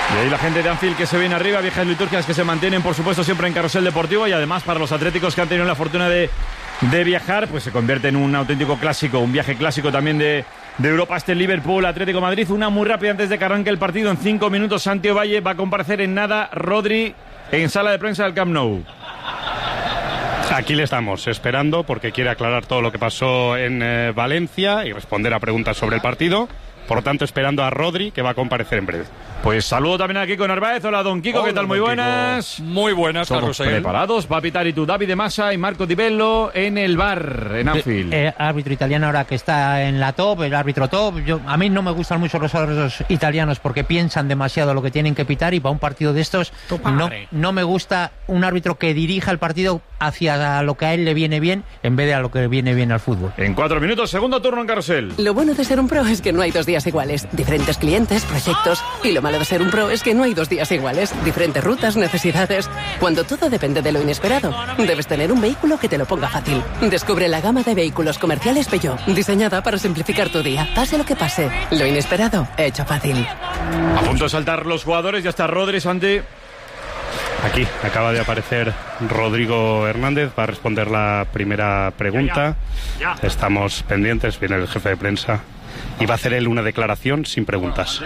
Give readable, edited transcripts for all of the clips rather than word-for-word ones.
Y ahí la gente de Anfield que se viene arriba, viejas liturgias que se mantienen, por supuesto, siempre en Carrusel Deportivo, y además para los atléticos que han tenido la fortuna de viajar, pues se convierte en un auténtico clásico, un viaje clásico también de Europa, este Liverpool Atlético Madrid. Una muy rápida antes de que arranque el partido, en 5 minutos Santi Ovalle va a comparecer en nada. Rodri en sala de prensa del Camp Nou. Aquí le estamos esperando porque quiere aclarar todo lo que pasó en Valencia y responder a preguntas sobre el partido. Por lo tanto, esperando a Rodri, que va a comparecer en breve. Pues saludo también a Kiko Narváez. Hola, don Kiko, ¿qué tal? Muy buenas. Muy buenas, Carlos. Preparados. Va a pitar y tú, David de Masa y Marco Di Bello en el bar, en Anfield. Árbitro italiano ahora que está en la top, el árbitro top. A mí no me gustan mucho los árbitros italianos porque piensan demasiado lo que tienen que pitar, y para un partido de estos no me gusta un árbitro que dirija el partido hacia lo que a él le viene bien en vez de a lo que viene bien al fútbol. En 4 minutos, segundo turno en Carrusel. Lo bueno de ser un pro es que no hay 2 días iguales. Diferentes clientes, proyectos. Y lo malo de ser un pro es que no hay 2 días iguales. Diferentes rutas, necesidades. Cuando todo depende de lo inesperado, debes tener un vehículo que te lo ponga fácil. Descubre la gama de vehículos comerciales Peugeot, diseñada para simplificar tu día. Pase lo que pase, lo inesperado, hecho fácil. A punto de saltar los jugadores, ya está Rodri, Santi. Aquí acaba de aparecer Rodrigo Hernández, va a responder la primera pregunta. Estamos pendientes, viene el jefe de prensa y va a hacer él una declaración sin preguntas.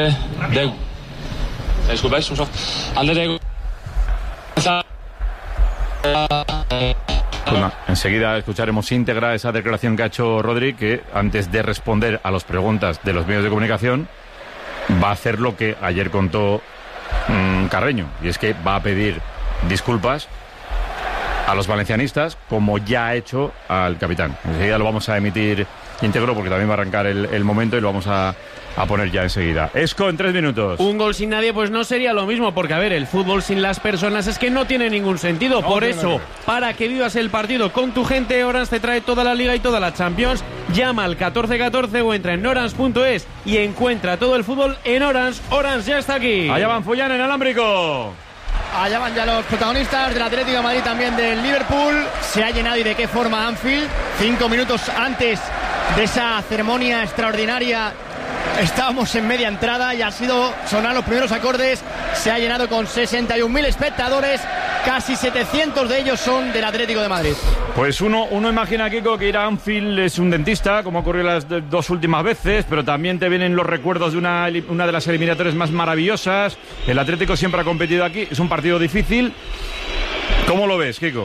Disculpáis, antes de... Bueno, enseguida escucharemos íntegra esa declaración que ha hecho Rodri, que antes de responder a las preguntas de los medios de comunicación va a hacer lo que ayer contó Carreño, y es que va a pedir disculpas a los valencianistas, como ya ha hecho al capitán. Enseguida lo vamos a emitir íntegro porque también va a arrancar el momento y lo vamos a poner ya enseguida. Esco, en 3 minutos. Un gol sin nadie pues no sería lo mismo, porque a ver, el fútbol sin las personas es que no tiene ningún sentido. Por eso, para que vivas el partido con tu gente, Orange te trae toda la Liga y toda la Champions. Llama al 1414 o entra en orange.es y encuentra todo el fútbol en Orange. Orange ya está aquí. Allá van Fullán en alámbrico. Allá van ya los protagonistas del Atlético de Madrid, también del Liverpool. Se ha llenado, y de qué forma, Anfield. 5 minutos antes de esa ceremonia extraordinaria estábamos en media entrada y ha sido sonar los primeros acordes. Se ha llenado con 61.000 espectadores, casi 700 de ellos son del Atlético de Madrid. Pues uno imagina, Kiko, que ir a Anfield es un dentista, como ocurrió las 2 últimas veces, pero también te vienen los recuerdos de una de las eliminatorias más maravillosas. El Atlético siempre ha competido aquí, es un partido difícil. ¿Cómo lo ves, Kiko?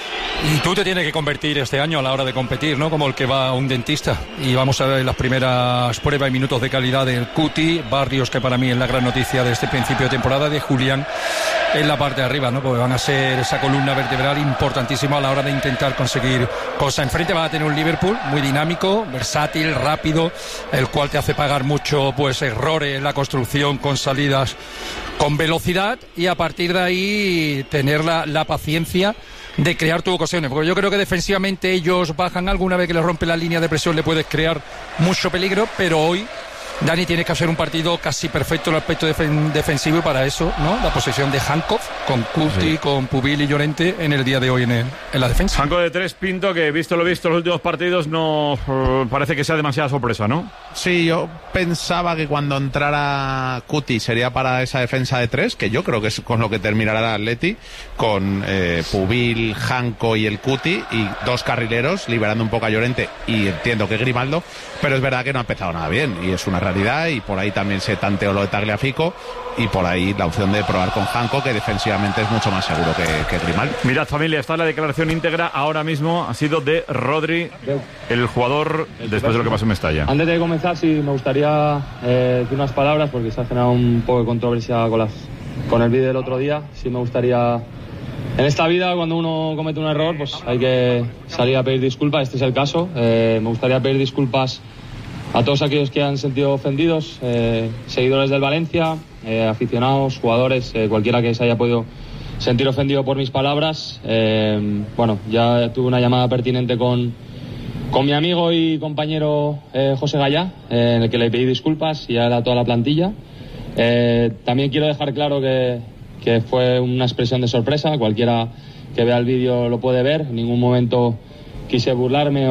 Y tú te tienes que convertir este año a la hora de competir, ¿no? Como el que va a un dentista. Y vamos a ver las primeras pruebas y minutos de calidad del Cuti, Barrios, que para mí es la gran noticia de este principio de temporada, de Julián en la parte de arriba, ¿no? Porque van a ser esa columna vertebral importantísima a la hora de intentar conseguir cosas. Enfrente va a tener un Liverpool muy dinámico, versátil, rápido, el cual te hace pagar mucho, pues, errores en la construcción con salidas con velocidad, y a partir de ahí tener la paciencia de crear tus ocasiones, porque yo creo que defensivamente ellos bajan. Alguna vez que les rompe la línea de presión le puedes crear mucho peligro, pero hoy Dani tiene que hacer un partido casi perfecto en el aspecto defensivo, y para eso, ¿no? La posesión de Hancock con Cuti, con Pubil y Llorente en el día de hoy en la defensa. Hancock de 3, Pinto, que visto lo visto en los últimos partidos no parece que sea demasiada sorpresa, ¿no? Sí, yo pensaba que cuando entrara Cuti sería para esa defensa de 3, que yo creo que es con lo que terminará el Atleti, con Pubil, Hancock y el Cuti, y 2 carrileros, liberando un poco a Llorente, y entiendo que Grimaldo, pero es verdad que no ha empezado nada bien, y es una realidad, y por ahí también se tanteó lo de Tagliafico, y por ahí la opción de probar con Hancock, que defensivamente es mucho más seguro que Grimaldo. Mirad, familia, está la declaración íntegra ahora mismo, ha sido de Rodri, el jugador, después de lo que pasó en Mestalla. Antes de comenzar, sí, me gustaría decir unas palabras, porque se ha generado un poco de controversia con el vídeo del otro día. Sí, me gustaría... En esta vida, cuando uno comete un error, pues hay que salir a pedir disculpas. Este es el caso. Me gustaría pedir disculpas a todos aquellos que han sentido ofendidos, seguidores del Valencia, aficionados, jugadores, cualquiera que se haya podido sentir ofendido por mis palabras. Bueno, ya tuve una llamada pertinente con mi amigo y compañero José Gallá, en el que le pedí disculpas, y a toda la plantilla. También quiero dejar claro que fue una expresión de sorpresa. Cualquiera que vea el vídeo lo puede ver. En ningún momento quise burlarme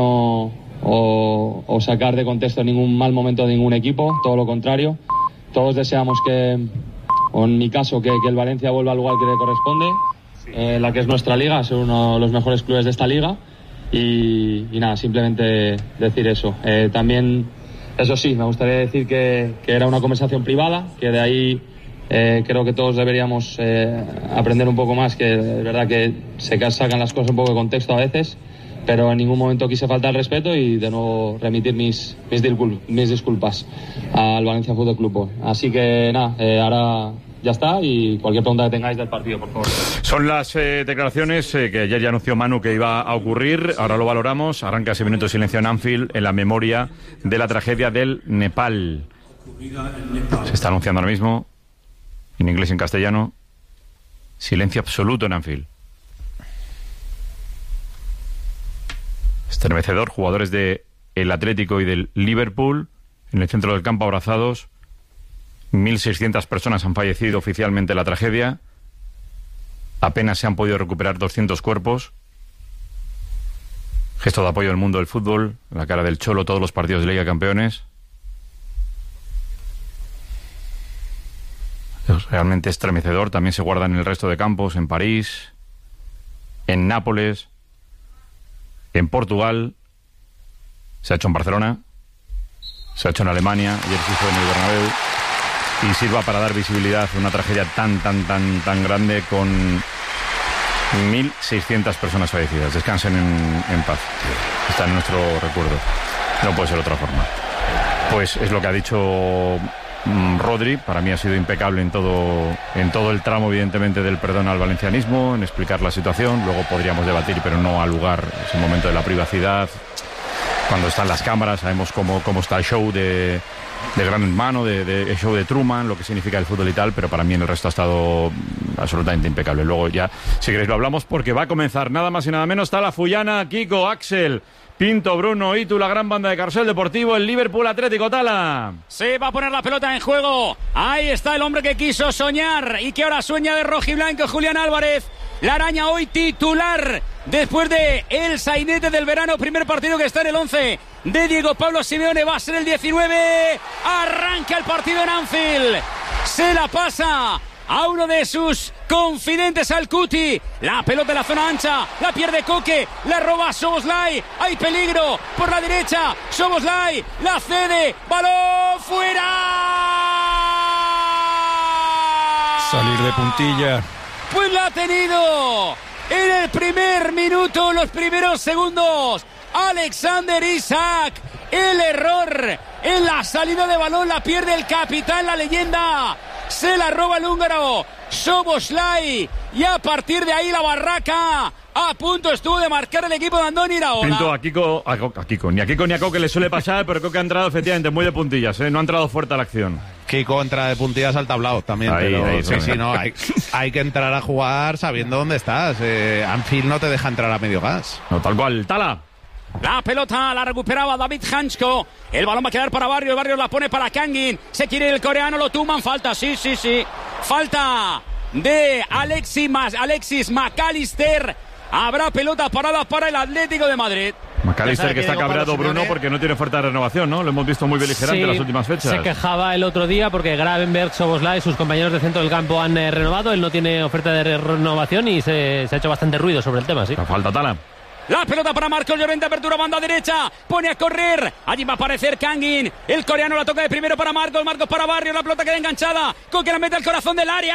o sacar de contexto ningún mal momento de ningún equipo, todo lo contrario. Todos deseamos que o en mi caso, que el Valencia vuelva al lugar que le corresponde, la que es nuestra liga, ser uno de los mejores clubes de esta liga. Y nada, simplemente decir eso. También, eso sí, me gustaría decir que era una conversación privada, que de ahí creo que todos deberíamos aprender un poco más, que es verdad que se sacan las cosas un poco de contexto a veces, pero en ningún momento quise faltar el respeto y de nuevo remitir mis disculpas al Valencia Fútbol Club. Así que nada, ahora ya está, y cualquier pregunta que tengáis del partido, por favor. Son las declaraciones que ayer ya anunció Manu que iba a ocurrir. Ahora lo valoramos. Arranca ese minuto de silencio en Anfield en la memoria de la tragedia del Nepal. Se está anunciando ahora mismo, en inglés y en castellano, silencio absoluto en Anfield. Estremecedor, jugadores de el Atlético y del Liverpool en el centro del campo abrazados. 1.600 personas han fallecido oficialmente en la tragedia. Apenas se han podido recuperar 200 cuerpos. Gesto de apoyo del mundo del fútbol, la cara del Cholo, todos los partidos de Liga de Campeones. Es realmente estremecedor. También se guardan en el resto de campos, en París, en Nápoles, en Portugal, se ha hecho en Barcelona, se ha hecho en Alemania, ayer se hizo en el Bernabéu, y sirva para dar visibilidad a una tragedia tan grande con 1.600 personas fallecidas. Descansen en paz. Está en nuestro recuerdo. No puede ser de otra forma. Pues es lo que ha dicho Rodri. Para mí ha sido impecable en todo el tramo, evidentemente, del perdón al valencianismo, en explicar la situación. Luego podríamos debatir, pero no al lugar. Es el momento de la privacidad. Cuando están las cámaras, sabemos cómo está el show de Gran Hermano, el show de Truman, lo que significa el fútbol y tal, pero para mí en el resto ha estado absolutamente impecable. Luego ya, si queréis, lo hablamos, porque va a comenzar nada más y nada menos. Está la Fullana, Kiko, Axel, Pinto, Bruno, Itu, la gran banda de Carrusel Deportivo, el Liverpool Atlético. Tala. Se va a poner la pelota en juego. Ahí está el hombre que quiso soñar y que ahora sueña de rojiblanco, Julián Álvarez. La araña hoy titular después de el sainete del verano. Primer partido que está en el 11 de Diego Pablo Simeone. Va a ser el 19. Arranca el partido en Anfield. Se la pasa a uno de sus confidentes, al Cuti. La pelota en la zona ancha, la pierde Coque, la roba Szoboszlai. Hay peligro por la derecha. Szoboszlai la cede. Balón fuera. Salir de puntilla. Pues la ha tenido en el primer minuto, los primeros segundos. Alexander Isak. El error en la salida de balón la pierde el capitán, la leyenda. Se la roba el húngaro Szoboszlai. Y a partir de ahí la barraca. A punto estuvo de marcar el equipo de Andoni Iraola. Pinto, a Kiko, ni a Coque le suele pasar, pero creo que ha entrado efectivamente muy de puntillas, ¿eh? No ha entrado fuerte a la acción. Kiko entra de puntillas al tablao también. Ahí, sí, no, hay que entrar a jugar sabiendo dónde estás. Anfield no te deja entrar a medio gas. No, tal cual. Tala. La pelota la recuperaba David Hansko. El balón va a quedar para Barrios. Barrios la pone para Kangin. Se quiere el coreano, lo tumban. Falta, sí. Falta de Alexis McAllister. Habrá pelota parada para el Atlético de Madrid. McAllister, que está cabreado, Bruno, porque no tiene oferta de renovación, ¿no? Lo hemos visto muy beligerante en las últimas fechas. Se quejaba el otro día porque Gravenberch, Szoboszlai y sus compañeros de centro del campo han renovado. Él no tiene oferta de renovación y se ha hecho bastante ruido sobre el tema, sí. Falta Tala. La pelota para Marcos Llorente, apertura banda derecha, pone a correr, allí va a aparecer Kangin, el coreano la toca de primero para Marcos para Barrios, la pelota queda enganchada, Coque la mete al corazón del área,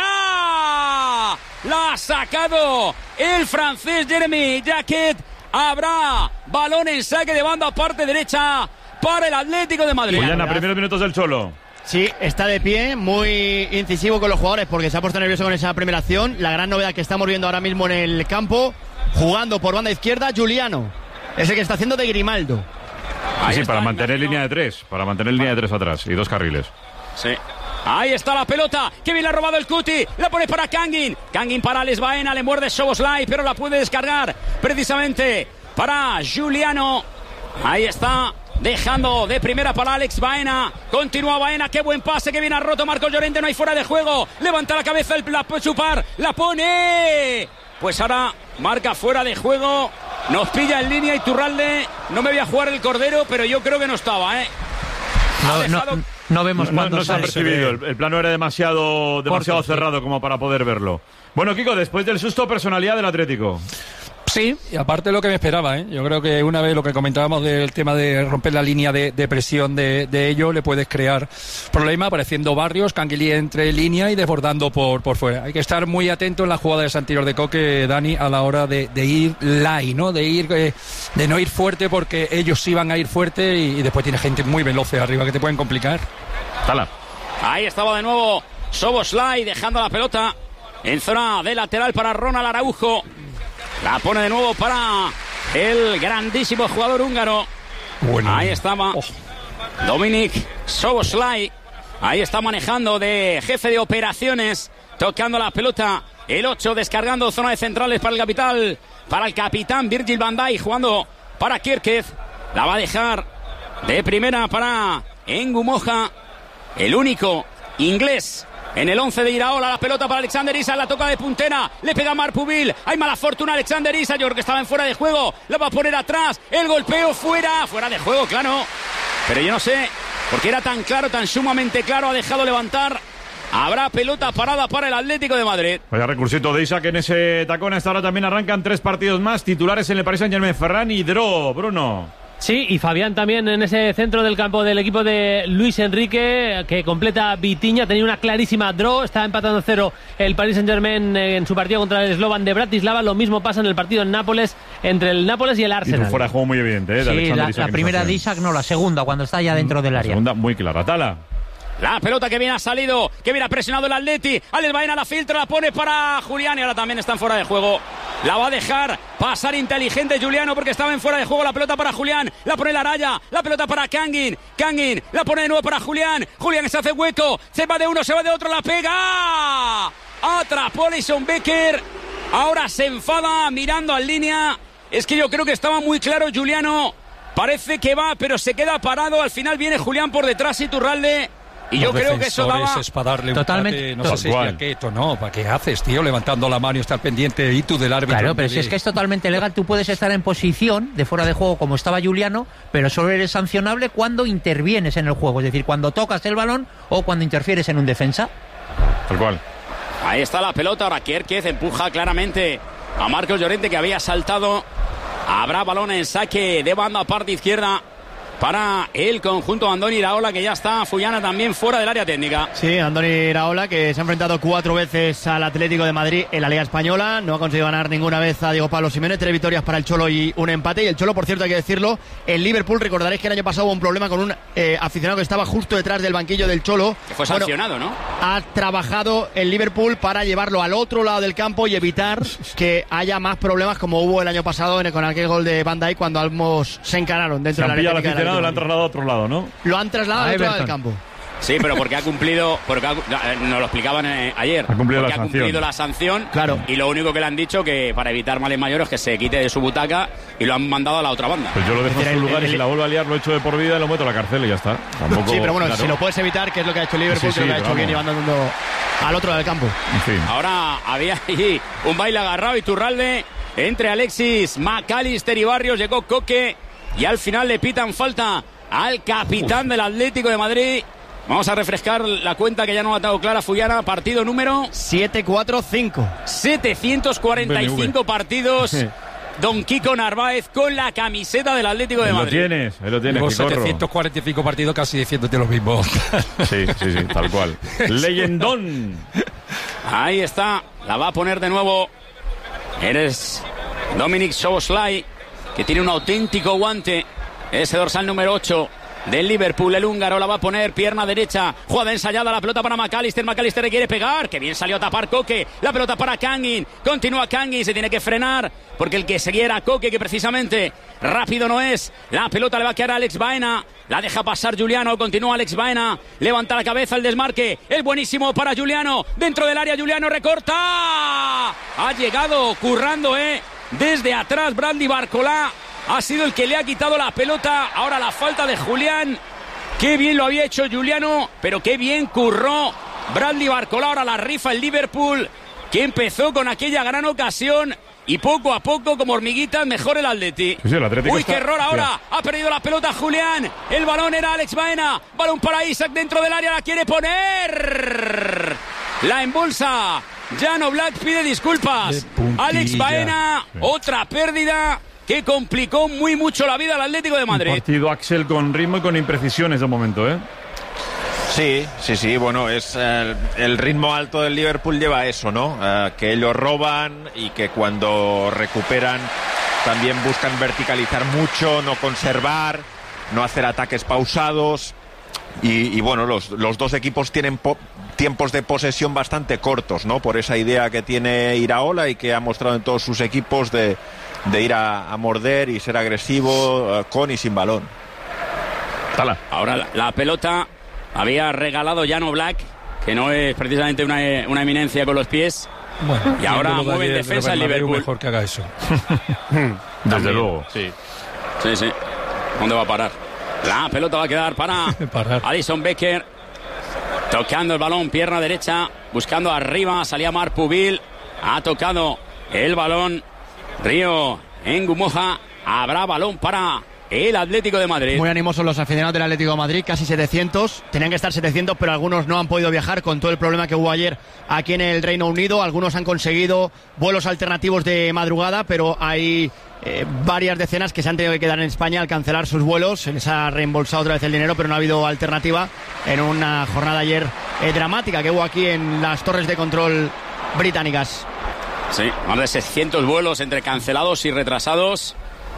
la ha sacado el francés Jeremy Jacquet. Habrá balón en saque de banda parte derecha para el Atlético de Madrid. Juliana, primeros minutos del Cholo. Sí, está de pie, muy incisivo con los jugadores porque se ha puesto nervioso con esa primera acción. La gran novedad que estamos viendo ahora mismo en el campo, jugando por banda izquierda, Giuliano. Es el que está haciendo de Grimaldo. Sí, para mantener línea de tres. Para mantener línea de tres atrás y dos carriles. Sí. Ahí está la pelota, que bien le ha robado el Cuti, la pone para Kangin para Alex Baena, le muerde Szoboszlai, pero la puede descargar precisamente para Giuliano. Ahí está, dejando de primera para Alex Baena, continúa Baena, qué buen pase, que bien ha roto Marcos Llorente, no hay fuera de juego, levanta la cabeza, Chupar, la pone, pues ahora marca fuera de juego, nos pilla en línea Iturralde, no me voy a jugar el cordero, pero yo creo que no estaba, no vemos cuándo no se ha percibido. El plano era demasiado cerrado como para poder verlo. Bueno, Kiko, después del susto, personalidad del Atlético. Sí, y aparte lo que me esperaba, ¿eh? Yo creo que una vez lo que comentábamos del tema de romper la línea de presión de ello, le puedes crear problema apareciendo Barrios, Canguilí entre línea y desbordando por fuera. Hay que estar muy atento en la jugada de Santiago de Coque, Dani, a la hora de ir light, ¿no? De no ir fuerte, porque ellos sí van a ir fuerte y después tiene gente muy veloz arriba que te pueden complicar. Tala. Ahí estaba de nuevo Szoboszlai dejando la pelota en zona de lateral para Ronald Araujo. La pone de nuevo para el grandísimo jugador húngaro. Bueno. Ahí estaba Dominik Szoboszlai. Ahí está manejando de jefe de operaciones, tocando la pelota. El 8 descargando zona de centrales para el capitán Virgil van Dijk, jugando para Kerkez. La va a dejar de primera para Ngumoja, el único inglés en el 11 de Iraola. La pelota para Alexander Isak, la toca de puntera, le pega Marc Pubil. Hay mala fortuna Alexander Isak, yo creo que estaba en fuera de juego, la va a poner atrás, el golpeo fuera de juego, claro. Pero yo no sé, porque era tan claro, tan sumamente claro, ha dejado levantar. Habrá pelota parada para el Atlético de Madrid. Vaya recursito de Isak en ese tacón. Hasta ahora también arrancan 3 partidos más. Titulares en el Paris Saint-Germain, Ferran y Dro, Bruno. Sí, y Fabián también en ese centro del campo del equipo de Luis Enrique, que completa Vitinha. Tenía una clarísima draw, está empatando 0 el Paris Saint-Germain en su partido contra el Slovan de Bratislava. Lo mismo pasa en el partido en Nápoles, entre el Nápoles y el Arsenal. Y un fuera de juego muy evidente, ¿eh? Sí, la primera de Isak, no, la segunda, cuando está ya dentro del área. La segunda muy clara. Tala. La pelota que bien ha salido, que bien ha presionado el Atleti. Alex Baena la filtra, la pone para Julián y ahora también está en fuera de juego. La va a dejar pasar inteligente Juliano porque estaba en fuera de juego. La pelota para Julián, la pone la raya, la pelota para Kangin, la pone de nuevo para Julián. Julián se hace hueco, se va de uno, se va de otro, la pega. Atrapó Alisson Becker. Ahora se enfada mirando en línea. Es que yo creo que estaba muy claro Juliano. Parece que va, pero se queda parado. Al final viene Julián por detrás, Iturralde. Y yo creo que eso daba... es para darle totalmente un no sé si quieto, no, ¿para qué haces, tío? Levantando la mano y estar pendiente y tú del árbitro. Claro, pero si es que es totalmente legal, tú puedes estar en posición de fuera de juego como estaba Juliano, pero solo eres sancionable cuando intervienes en el juego, es decir, cuando tocas el balón o cuando interfieres en un defensa. Tal cual. Ahí está la pelota, ahora Kerkez empuja claramente a Marcos Llorente, que había saltado. Habrá balón en saque de banda parte izquierda para el conjunto Andoni Iraola, que ya está Fullana también fuera del área técnica. Sí, Andoni Iraola, que se ha enfrentado 4 veces al Atlético de Madrid en la Liga Española, no ha conseguido ganar ninguna vez a Diego Pablo Simeone, 3 victorias para el Cholo y un empate. Y el Cholo, por cierto, hay que decirlo, el Liverpool, recordaréis que el año pasado hubo un problema con un aficionado que estaba justo detrás del banquillo del Cholo. Que fue sancionado, ¿no? Ha trabajado el Liverpool para llevarlo al otro lado del campo y evitar que haya más problemas como hubo el año pasado con aquel gol de Van Dijk cuando ambos se encararon dentro de la área técnica. Lo han trasladado a otro lado, ¿no? Lo han trasladado al otro lado del campo. Sí, pero porque ha cumplido, nos lo explicaban ayer. Ha cumplido la sanción. Claro. Y lo único que le han dicho que para evitar males mayores que se quite de su butaca y lo han mandado a la otra banda. Pues yo lo dejo en su lugar y si la vuelvo a liar lo echo de por vida y lo meto a la cárcel y ya está. Tampoco, sí, pero bueno, claro. Si lo puedes evitar, que es lo que ha hecho el Liverpool, que lo ha hecho bien llevando al otro lado del campo. En fin. Ahora había ahí un baile agarrado y Iturralde entre Alexis McAllister y Barrios. Llegó Coque y al final le pitan falta al capitán del Atlético de Madrid. Vamos a refrescar la cuenta que ya no ha dado clara Fullana. Partido número 745. 745 partidos. Don Kiko Narváez con la camiseta del Atlético de Madrid. Ahí lo tienes. 745 partidos casi diciéndote lo mismo. Sí, tal cual. Leyendón. Ahí está. La va a poner de nuevo. Eres Dominik Szoboszlai, que tiene un auténtico guante. Ese dorsal número 8 del Liverpool, el húngaro, la va a poner pierna derecha, jugada ensayada, la pelota para McAllister le quiere pegar, que bien salió a tapar Coque, la pelota para Kangin, continúa Kangin, se tiene que frenar, porque el que seguía era Coque, que precisamente rápido no es, la pelota le va a quedar a Alex Baena, la deja pasar Juliano, continúa Alex Baena, levanta la cabeza el desmarque, el buenísimo para Juliano, dentro del área Juliano recorta, ha llegado currando, desde atrás Bradley Barcola, ha sido el que le ha quitado la pelota. Ahora la falta de Julián. Qué bien lo había hecho Juliano, pero qué bien curró Bradley Barcola. Ahora la rifa el Liverpool, que empezó con aquella gran ocasión y poco a poco, como hormiguitas, mejor el Atleti. Sí, el Atlético Uy, está... qué error ahora. Mira. Ha perdido la pelota Julián. El balón era Alex Baena. Balón para Isaac dentro del área. La quiere poner. La embolsa. Jan Oblak pide disculpas. Alex Baena, otra pérdida que complicó muy mucho la vida al Atlético de Madrid. Un partido, Axel, con ritmo y con imprecisiones de momento, ¿eh? Sí, bueno, es el ritmo alto del Liverpool lleva eso, ¿no? Que ellos roban y que cuando recuperan también buscan verticalizar mucho, no conservar, no hacer ataques pausados. Y bueno, los dos equipos tienen tiempos de posesión bastante cortos, ¿no? Por esa idea que tiene Iraola y que ha mostrado en todos sus equipos de ir a morder y ser agresivo con y sin balón. Ahora la pelota había regalado Jan Oblak, que no es precisamente una eminencia con los pies. Bueno, y ahora mueve en defensa el Liverpool. Mejor que haga eso. Desde luego. Sí. ¿Dónde va a parar? La pelota va a quedar para Alisson Becker. Tocando el balón, pierna derecha, buscando arriba, salía Marc Pubil. Ha tocado el balón Río Ngumoja. Habrá balón para el Atlético de Madrid. Muy animosos los aficionados del Atlético de Madrid, casi 700. Tenían que estar 700, pero algunos no han podido viajar con todo el problema que hubo ayer aquí en el Reino Unido. Algunos han conseguido vuelos alternativos de madrugada, pero hay varias decenas que se han tenido que quedar en España al cancelar sus vuelos. Se les ha reembolsado otra vez el dinero, pero no ha habido alternativa en una jornada ayer dramática que hubo aquí en las torres de control británicas. Sí, más de 600 vuelos entre cancelados y retrasados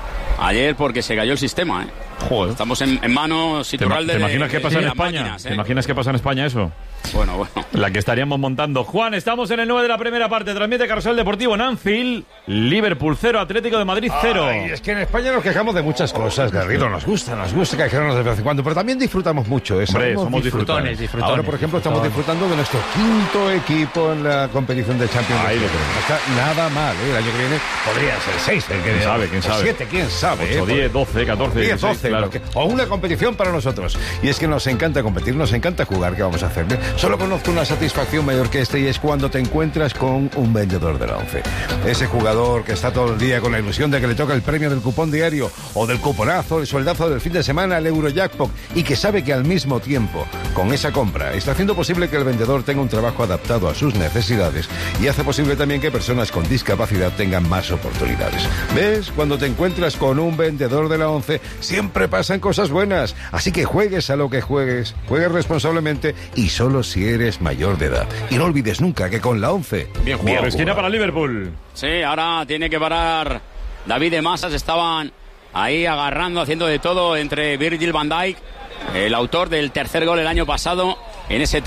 ayer porque se cayó el sistema, ¿eh? Joder. Estamos en manos Iturralde. ¿Te imaginas qué pasa en España? Máquinas, ¿Te imaginas qué pasa en España eso? Bueno. La que estaríamos montando. Juan, estamos en el 9 de la primera parte. Transmite Carrusel Deportivo en Anfield. Liverpool 0, Atlético de Madrid 0. Ay, es que en España nos quejamos de muchas cosas, Garrido. Nos gusta quejarnos de vez en cuando, pero también disfrutamos mucho. Somos disfrutones. Ahora, por ejemplo, estamos disfrutando de nuestro quinto equipo en la competición de Champions League. No está nada mal, ¿eh? El año que viene podría ser 6. ¿Quién sabe? ¿Quién sabe? 7, ¿quién sabe? 8, 10, 12, 14. 10, 12. Claro. O una competición para nosotros. Y es que nos encanta competir, nos encanta jugar. ¿Qué vamos a hacer? Solo conozco una satisfacción mayor que esta y es cuando te encuentras con un vendedor de la ONCE. Ese jugador que está todo el día con la ilusión de que le toca el premio del cupón diario o del cuponazo, el sueldazo del fin de semana, el Eurojackpot, y que sabe que al mismo tiempo, con esa compra, está haciendo posible que el vendedor tenga un trabajo adaptado a sus necesidades y hace posible también que personas con discapacidad tengan más oportunidades. ¿Ves? Cuando te encuentras con un vendedor de la ONCE, siempre pasan cosas buenas. Así que juegues a lo que juegues responsablemente y solo si eres mayor de edad. Y no olvides nunca que con la ONCE... Bien jugado. Esquina para Liverpool. Sí, ahora tiene que parar David de Masas. Estaban ahí agarrando, haciendo de todo entre Virgil van Dijk, el autor del tercer gol el año pasado en ese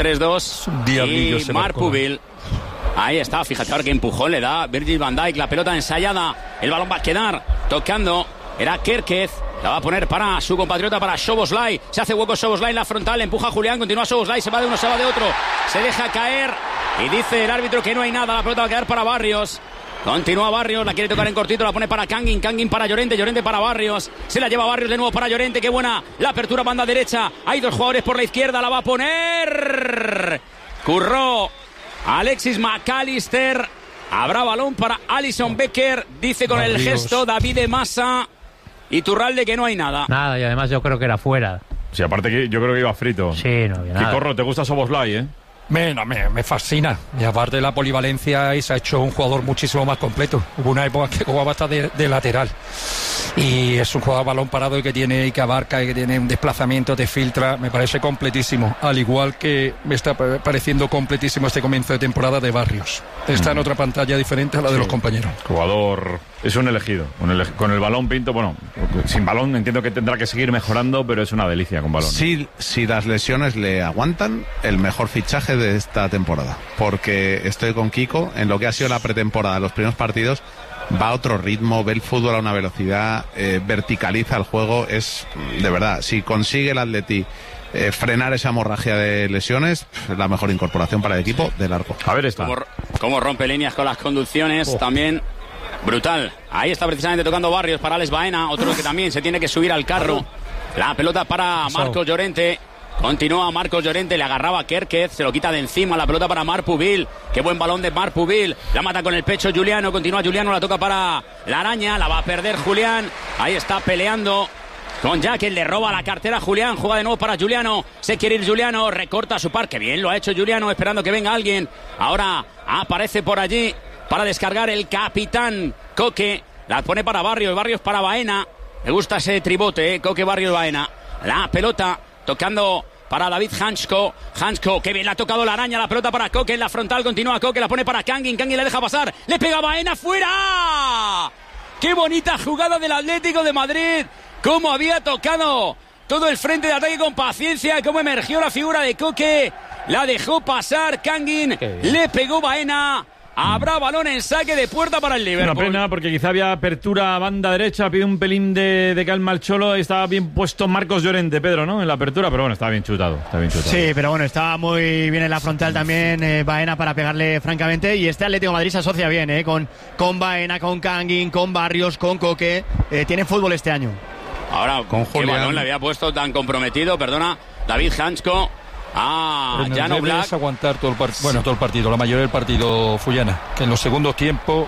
3-2, y Marc Pubil. Ahí está, fíjate ahora que empujón le da Virgil van Dijk, la pelota ensayada, el balón va a quedar tocando, era Kerkez. La va a poner para su compatriota, para Szoboszlai. Se hace hueco Szoboszlai en la frontal, empuja a Julián, continúa Szoboszlai, se va de uno, se va de otro. Se deja caer y dice el árbitro que no hay nada. La pelota va a quedar para Barrios. Continúa Barrios, la quiere tocar en cortito, la pone para Kangin para Llorente, Llorente para Barrios. Se la lleva Barrios de nuevo para Llorente, qué buena la apertura, banda derecha. Hay dos jugadores por la izquierda, la va a poner Curró Alexis McAllister. Habrá balón para Alisson Becker, dice con el gesto David de Massa. Iturralde que no hay nada. Nada, y además yo creo que era fuera. Sí, aparte que yo creo que iba frito. Sí, no había nada. Corro, ¿te gusta Szoboszlai, eh? Me fascina. Y aparte de la polivalencia, y se ha hecho un jugador muchísimo más completo. Hubo una época que jugaba hasta de lateral. Y es un jugador balón parado y que abarca y que tiene un desplazamiento, te filtra. Me parece completísimo. Al igual que me está pareciendo completísimo este comienzo de temporada de Barrios. Está en otra pantalla diferente a la de los compañeros. Jugador, es un elegido. Con el balón Pinto, bueno, sin balón entiendo que tendrá que seguir mejorando, pero es una delicia con balón. Si las lesiones le aguantan, el mejor fichaje de esta temporada. Porque estoy con Kiko, en lo que ha sido la pretemporada, los primeros partidos, va a otro ritmo, ve el fútbol a una velocidad, verticaliza el juego, es de verdad, si consigue el Atleti frenar esa hemorragia de lesiones, la mejor incorporación para el equipo de largo. A ver esto. Cómo rompe líneas con las conducciones, también brutal. Ahí está precisamente tocando Barrios para Alex Baena, otro que también se tiene que subir al carro. La pelota para Marcos Llorente. Continúa Marcos Llorente, le agarraba a Kerkez, se lo quita de encima, la pelota para Marc Pubil. Qué buen balón de Marc Pubil. La mata con el pecho Juliano, continúa Juliano, la toca para la araña, la va a perder Julián. Ahí está peleando con Jack, le roba la cartera a Julián, juega de nuevo para Juliano, se quiere ir Juliano, recorta su par, que bien lo ha hecho Juliano, esperando que venga alguien. Ahora aparece por allí para descargar el capitán Coque, la pone para Barrios, Barrios para Baena. Me gusta ese tribote, Coque, Barrios, Baena. La pelota tocando para David Hansko, que bien la ha tocado la araña, la pelota para Coque en la frontal, continúa Coque, la pone para Kangin le deja pasar, le pega a Baena, ¡fuera! ¡Qué bonita jugada del Atlético de Madrid! Cómo había tocado todo el frente de ataque con paciencia, cómo emergió la figura de Coque, la dejó pasar Kangin, le pegó Baena. Habrá balón en saque de puerta para el Liverpool. Una pena porque quizá había apertura a banda derecha, pide un pelín de calma al Cholo, estaba bien puesto Marcos Llorente, Pedro, ¿no? En la apertura, pero bueno, estaba bien chutado. Sí, pero bueno, estaba muy bien en la frontal también Baena para pegarle francamente, y este Atlético de Madrid se asocia bien, con Baena, con Kangin, con Barrios, con Coque, tiene fútbol este año. Ahora, ¿qué balón le había puesto tan comprometido? Perdona, David Hansko a Jan Oblak. Aguantar todo el partido, la mayoría del partido, Fullana, que en los segundos tiempos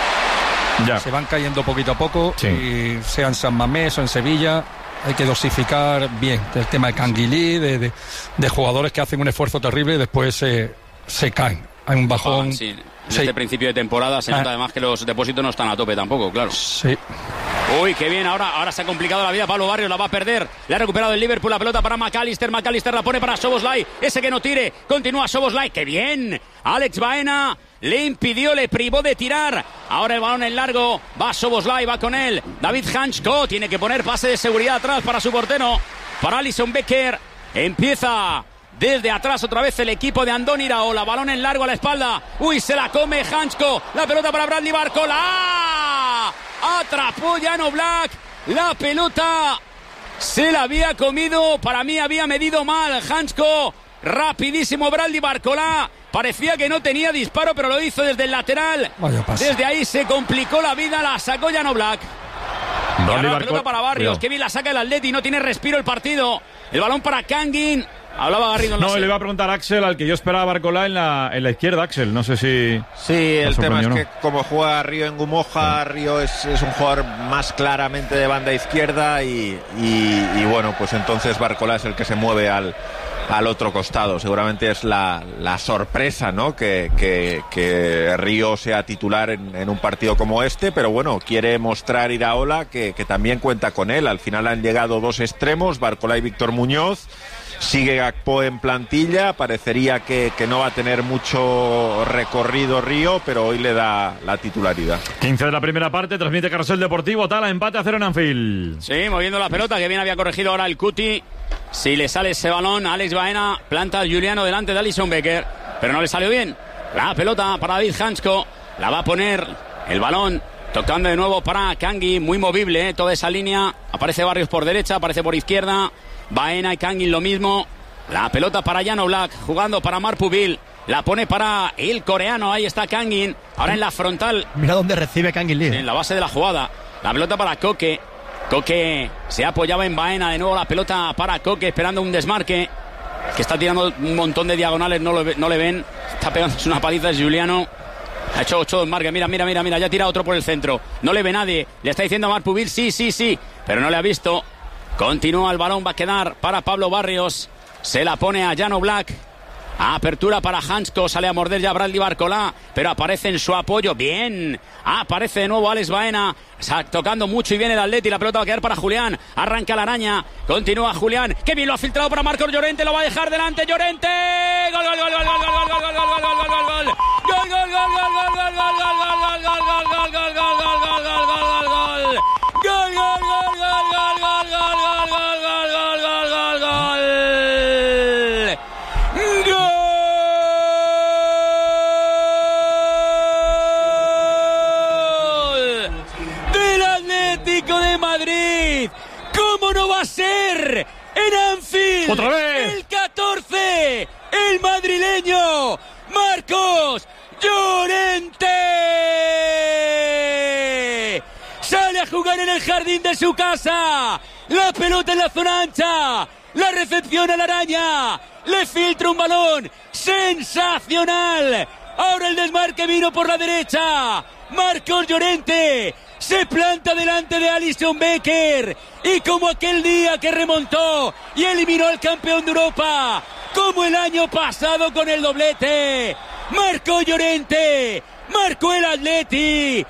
se van cayendo poquito a poco, y sea en San Mamés o en Sevilla, hay que dosificar bien el tema de Canguilí, de jugadores que hacen un esfuerzo terrible y después se caen. Hay un bajón. Este principio de temporada se nota además que los depósitos no están a tope tampoco, claro. Sí. Uy, qué bien, ahora se ha complicado la vida. Pablo Barrios la va a perder. Le ha recuperado el Liverpool, la pelota para McAllister la pone para Szoboszlai. Ese que no tire, continúa Szoboszlai. ¡Qué bien! Alex Baena le impidió, le privó de tirar. Ahora el balón en largo, va Szoboszlai, va con él. David Hansko tiene que poner pase de seguridad atrás para su portero, para Alisson Becker. Empieza desde atrás otra vez el equipo de Andoni Iraola. Balón en largo a la espalda. Uy, se la come Hansko. La pelota para Bradley Barcola. Atrapó Jan Oblak. La pelota se la había comido. Para mí había medido mal Hansko. Rapidísimo Bradley Barcola. Parecía que no tenía disparo, pero lo hizo desde el lateral. Desde ahí se complicó la vida. La sacó Jan Oblak. La pelota para Barrios. Qué bien la saca el Atleti. No tiene respiro el partido. El balón para Kangin. Hablaba Garrido en la le iba a preguntar a Axel, al que yo esperaba Barcola en la izquierda, Axel. No sé si... Sí, el tema es que como juega Río en Gumoja, Río es un jugador más claramente de banda izquierda y bueno, pues entonces Barcola es el que se mueve al otro costado. Seguramente es la sorpresa, ¿no? Que Río sea titular en un partido como este, pero bueno, quiere mostrar Iraola que también cuenta con él. Al final han llegado dos extremos, Barcola y Víctor Muñoz. Sigue Gakpo en plantilla, parecería que no va a tener mucho recorrido Río, pero hoy le da la titularidad. 15 de la primera parte, transmite Carrusel Deportivo, Tala, empate a 0 en Anfield. Sí, moviendo la pelota, que bien había corregido ahora el Cuti. Si le sale ese balón, Alex Baena planta a Juliano delante de Alisson Becker, pero no le salió bien. La pelota para David Hansko, la va a poner el balón. Tocando de nuevo para Kangin, muy movible, toda esa línea. Aparece Barrios por derecha, aparece por izquierda. Baena y Kangin lo mismo. La pelota para Jan Oblak, jugando para Marc Pubil. La pone para el coreano, ahí está Kangin. Ahora en la frontal. Mira dónde recibe Kangin Lee. En la base de la jugada. La pelota para Coque. Coque se apoyaba en Baena, de nuevo la pelota para Coque, esperando un desmarque. Que está tirando un montón de diagonales, no le ven. Está pegándose una paliza de Juliano. Ha hecho 8 desmarques, mira, ya tira otro por el centro. No le ve nadie, le está diciendo a Marc Pubil, sí, pero no le ha visto. Continúa el balón, va a quedar para Pablo Barrios. Se la pone a Jan Oblak. Apertura para Hansko, sale a morder ya Bradley Barcola, pero aparece en su apoyo, bien. Aparece de nuevo Alex Baena, tocando mucho y viene el Atleti, la pelota va a quedar para Julián. Arranca la araña, continúa Julián, que bien lo ha filtrado para Marcos Llorente, lo va a dejar delante Llorente. Gol. En Anfield, otra vez el 14, el madrileño Marcos Llorente sale a jugar en el jardín de su casa, la pelota en la zona ancha, La recepción a la araña. Le filtra un balón. Sensacional. Ahora el desmarque vino por la derecha. Marcos Llorente se planta delante de Alisson Becker. Y como aquel día que remontó y eliminó al campeón de Europa, como el año pasado con el doblete, Marcos Llorente marcó el Atleti.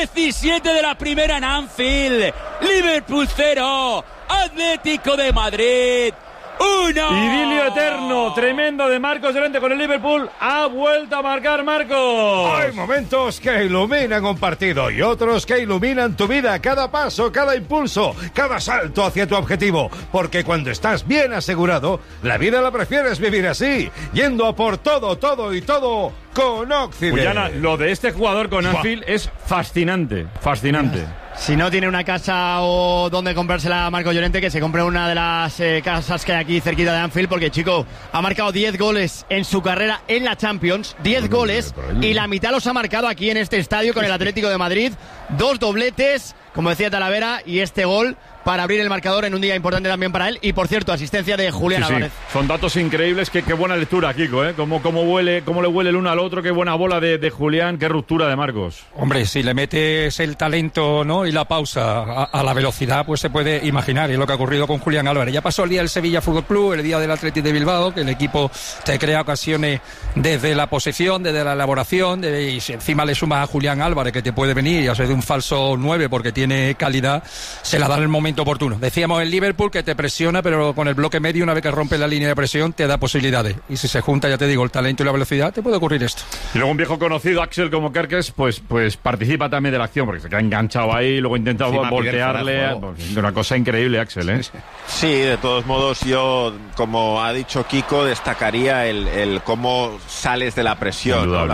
17 de la primera en Anfield. Liverpool 0, Atlético de Madrid 1. Idilio eterno, tremendo de Marcos Llorente con el Liverpool. Ha vuelto a marcar Marcos. Hay momentos que iluminan un partido y otros que iluminan tu vida. Cada paso, cada impulso, cada salto hacia tu objetivo. Porque cuando estás bien asegurado, la vida la prefieres vivir así, yendo a por todo, todo y todo con Occident. Juliana, lo de este jugador con Anfield es fascinante, fascinante. Si no tiene una casa o donde comprársela a Marcos Llorente, que se compre una de las casas que hay aquí cerquita de Anfield, porque, chico, ha marcado 10 goles en su carrera en la Champions, 10 goles, y la mitad los ha marcado aquí en este estadio con el Atlético de Madrid, 2 dobletes, como decía Talavera, y este gol para abrir el marcador en un día importante también para él. Y, por cierto, asistencia de Julián Álvarez. Son datos increíbles. Qué buena lectura, Kiko, ¿eh? Cómo le huele el uno al otro. Qué buena bola de Julián. Qué ruptura de Marcos. Hombre, si le metes el talento, ¿no?, y la pausa a la velocidad, pues se puede imaginar. Y es lo que ha ocurrido con Julián Álvarez. Ya pasó el día del Sevilla Fútbol Club, el día del Athletic de Bilbao, que el equipo te crea ocasiones desde la posesión, desde la elaboración, y si encima le sumas a Julián Álvarez, que te puede venir y hacer de un falso 9 porque tiene calidad, se la da en el momento oportuno. Decíamos el Liverpool que te presiona, pero con el bloque medio, una vez que rompe la línea de presión, te da posibilidades. Y si se junta, ya te digo, el talento y la velocidad, te puede ocurrir esto. Y luego un viejo conocido, Axel, como Kerkes, pues participa también de la acción, porque se queda enganchado ahí, luego intenta voltearle. Una cosa increíble, Axel, ¿eh? Sí, de todos modos, yo, como ha dicho Kiko, destacaría el cómo sales de la presión, ¿no?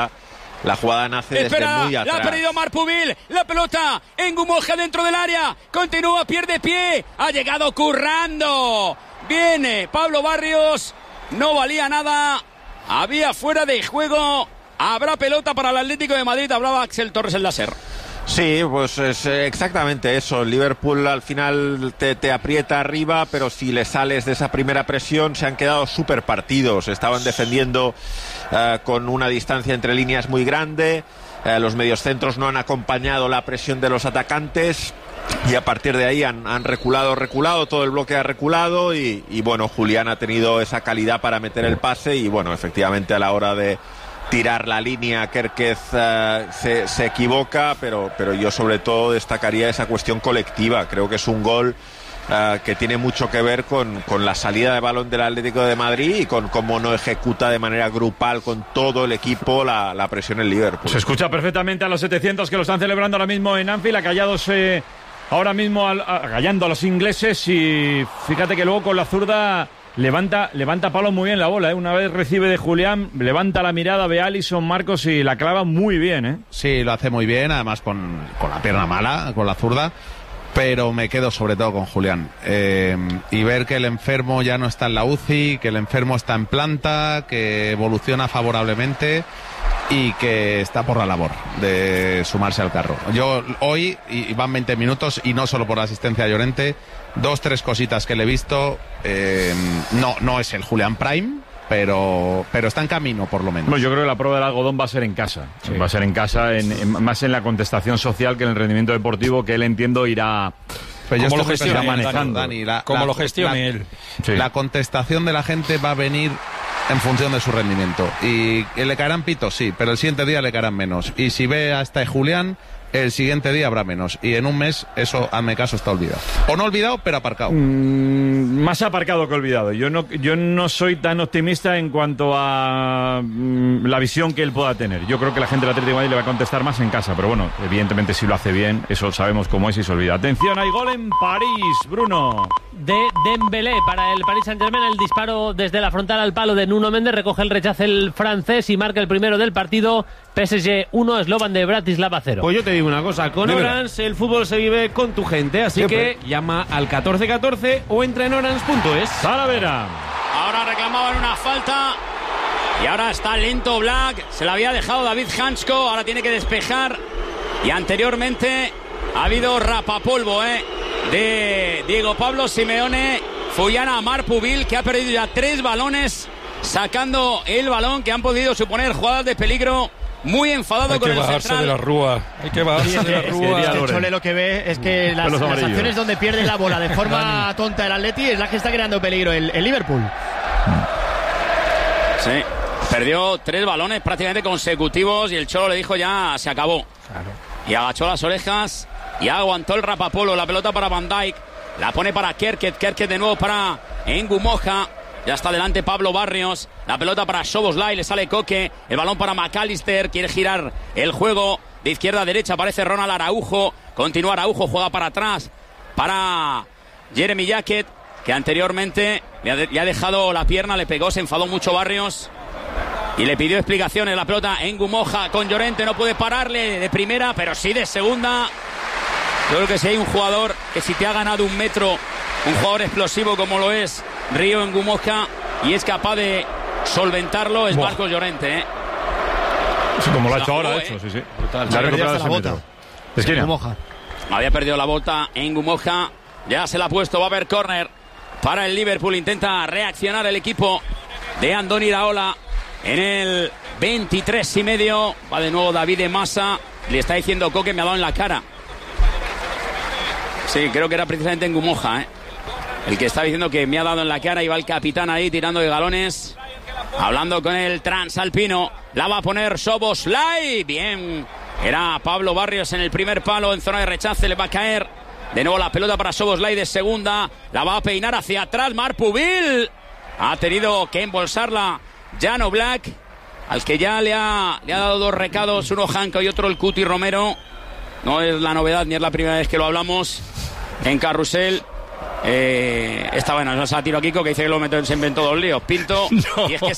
La jugada nace desde muy atrás. La ha perdido Marpubil. La pelota en Gumoja dentro del área. Continúa, pierde pie. Ha llegado currando. Viene Pablo Barrios. No valía nada. Había fuera de juego. Habrá pelota para el Atlético de Madrid. Hablaba Axel Torres, el láser. Sí, pues es exactamente eso. El Liverpool al final te aprieta arriba, pero si le sales de esa primera presión, se han quedado súper partidos. Estaban defendiendo con una distancia entre líneas muy grande. Los mediocentros no han acompañado la presión de los atacantes. Y a partir de ahí han reculado, todo el bloque ha reculado y bueno, Julián ha tenido esa calidad para meter el pase y bueno, efectivamente a la hora de tirar la línea, Kerkez se equivoca, pero yo sobre todo destacaría esa cuestión colectiva. Creo que es un gol que tiene mucho que ver con la salida de balón del Atlético de Madrid y con cómo no ejecuta de manera grupal con todo el equipo la presión en Liverpool. Se escucha perfectamente a los 700 que lo están celebrando ahora mismo en Anfield, acallados ahora mismo acallando a los ingleses, y fíjate que luego con la zurda levanta palo muy bien la bola, ¿eh? Una vez recibe de Julián, levanta la mirada, ve a Alisson, Marcos, y la clava muy bien, ¿eh? Sí, lo hace muy bien, además con la pierna mala, con la zurda, pero me quedo sobre todo con Julián. Y ver que el enfermo ya no está en la UCI, que el enfermo está en planta, que evoluciona favorablemente y que está por la labor de sumarse al carro. Yo hoy, y van 20 minutos, y no solo por la asistencia de Llorente, 2-3 cositas que le he visto. No es el Julián Prime, pero está en camino, por lo menos. No, yo creo que la prueba del algodón va a ser en casa. Sí. Va a ser en casa, más en la contestación social que en el rendimiento deportivo, que él, entiendo, irá... Pues ¿Cómo lo gestiona manejando? Dani, ¿Cómo lo gestione él? Sí. La contestación de la gente va a venir en función de su rendimiento. Y le caerán pitos, sí, pero el siguiente día le caerán menos. Y si ve hasta Julián, el siguiente día habrá menos. Y en un mes, eso, hazme caso, está olvidado. O no olvidado, pero aparcado. Más aparcado que olvidado. Yo no soy tan optimista en cuanto a la visión que él pueda tener. Yo creo que la gente del Atlético de Madrid le va a contestar más en casa. Pero bueno, evidentemente si lo hace bien, eso sabemos cómo es y se olvida. Atención, hay gol en París, Bruno. De Dembélé para el Paris Saint-Germain, el disparo desde la frontal al palo de Nuno Méndez, recoge el rechazo el francés y marca el primero del partido. PSG 1, Slovan de Bratislava 0. Pues yo te digo una cosa, con Orange el fútbol se vive con tu gente, así que llama al 1414 o entra en orange.es. Talavera. Ahora reclamaban una falta y ahora está lento Black, se la había dejado David Hansko, ahora tiene que despejar, y anteriormente ha habido rapapolvo de Diego Pablo Simeone. Fuyana a Marpubil, que ha perdido ya 3 balones, sacando el balón, que han podido suponer jugadas de peligro. Muy enfadado con el central. Hay que bajarse de la rúa. Hay que bajarse de la rúa. Chole lo que ve es que las acciones donde pierde la bola de forma tonta el Atleti es la que está creando peligro el Liverpool. Sí, perdió 3 balones prácticamente consecutivos y el Cholo le dijo ya se acabó. Claro. Y agachó las orejas y aguantó el rapapolo. La pelota para Van Dijk, la pone para Kerket de nuevo para Ngumoja. Ya está delante Pablo Barrios. La pelota para Szoboszlai, le sale Koke. El balón para McAllister. Quiere girar el juego de izquierda a derecha. Aparece Ronald Araujo. Continúa Araujo, juega para atrás. Para Jeremy Jacket, que anteriormente le ha dejado la pierna, le pegó, se enfadó mucho Barrios. Y le pidió explicaciones. La pelota en Ngumoja con Llorente. No puede pararle de primera, pero sí de segunda. Yo creo que si hay un jugador que si te ha ganado 1 metro, un jugador explosivo como lo es Río Ngumoja, y es capaz de solventarlo, es Marcos Llorente, Sí, como lo ha hecho ahora, de hecho, sí. Brutal. Ya ha recuperado ese metro. Ngumoja. Había perdido la bota en Ngumoja. Ya se la ha puesto, va a haber córner para el Liverpool. Intenta reaccionar el equipo de Andoni Iraola en el 23,5. Va de nuevo David de Massa. Le está diciendo Koke, me ha dado en la cara. Sí, creo que era precisamente Ngumoja, el que está diciendo que me ha dado en la cara. Y va el capitán ahí tirando de galones, hablando con el transalpino. La va a poner Szoboszlai. Bien, era Pablo Barrios en el primer palo, en zona de rechace, le va a caer de nuevo la pelota para Szoboszlai de segunda. La va a peinar hacia atrás Marpubil. Ha tenido que embolsarla Jan Oblak, al que ya le ha dado 2 recados, uno Janko y otro el Cuti Romero. No es la novedad ni es la primera vez que lo hablamos en Carrusel. Está bueno, no se tiro a Kiko, que dice que se inventó 2 líos. Pinto, no. y es que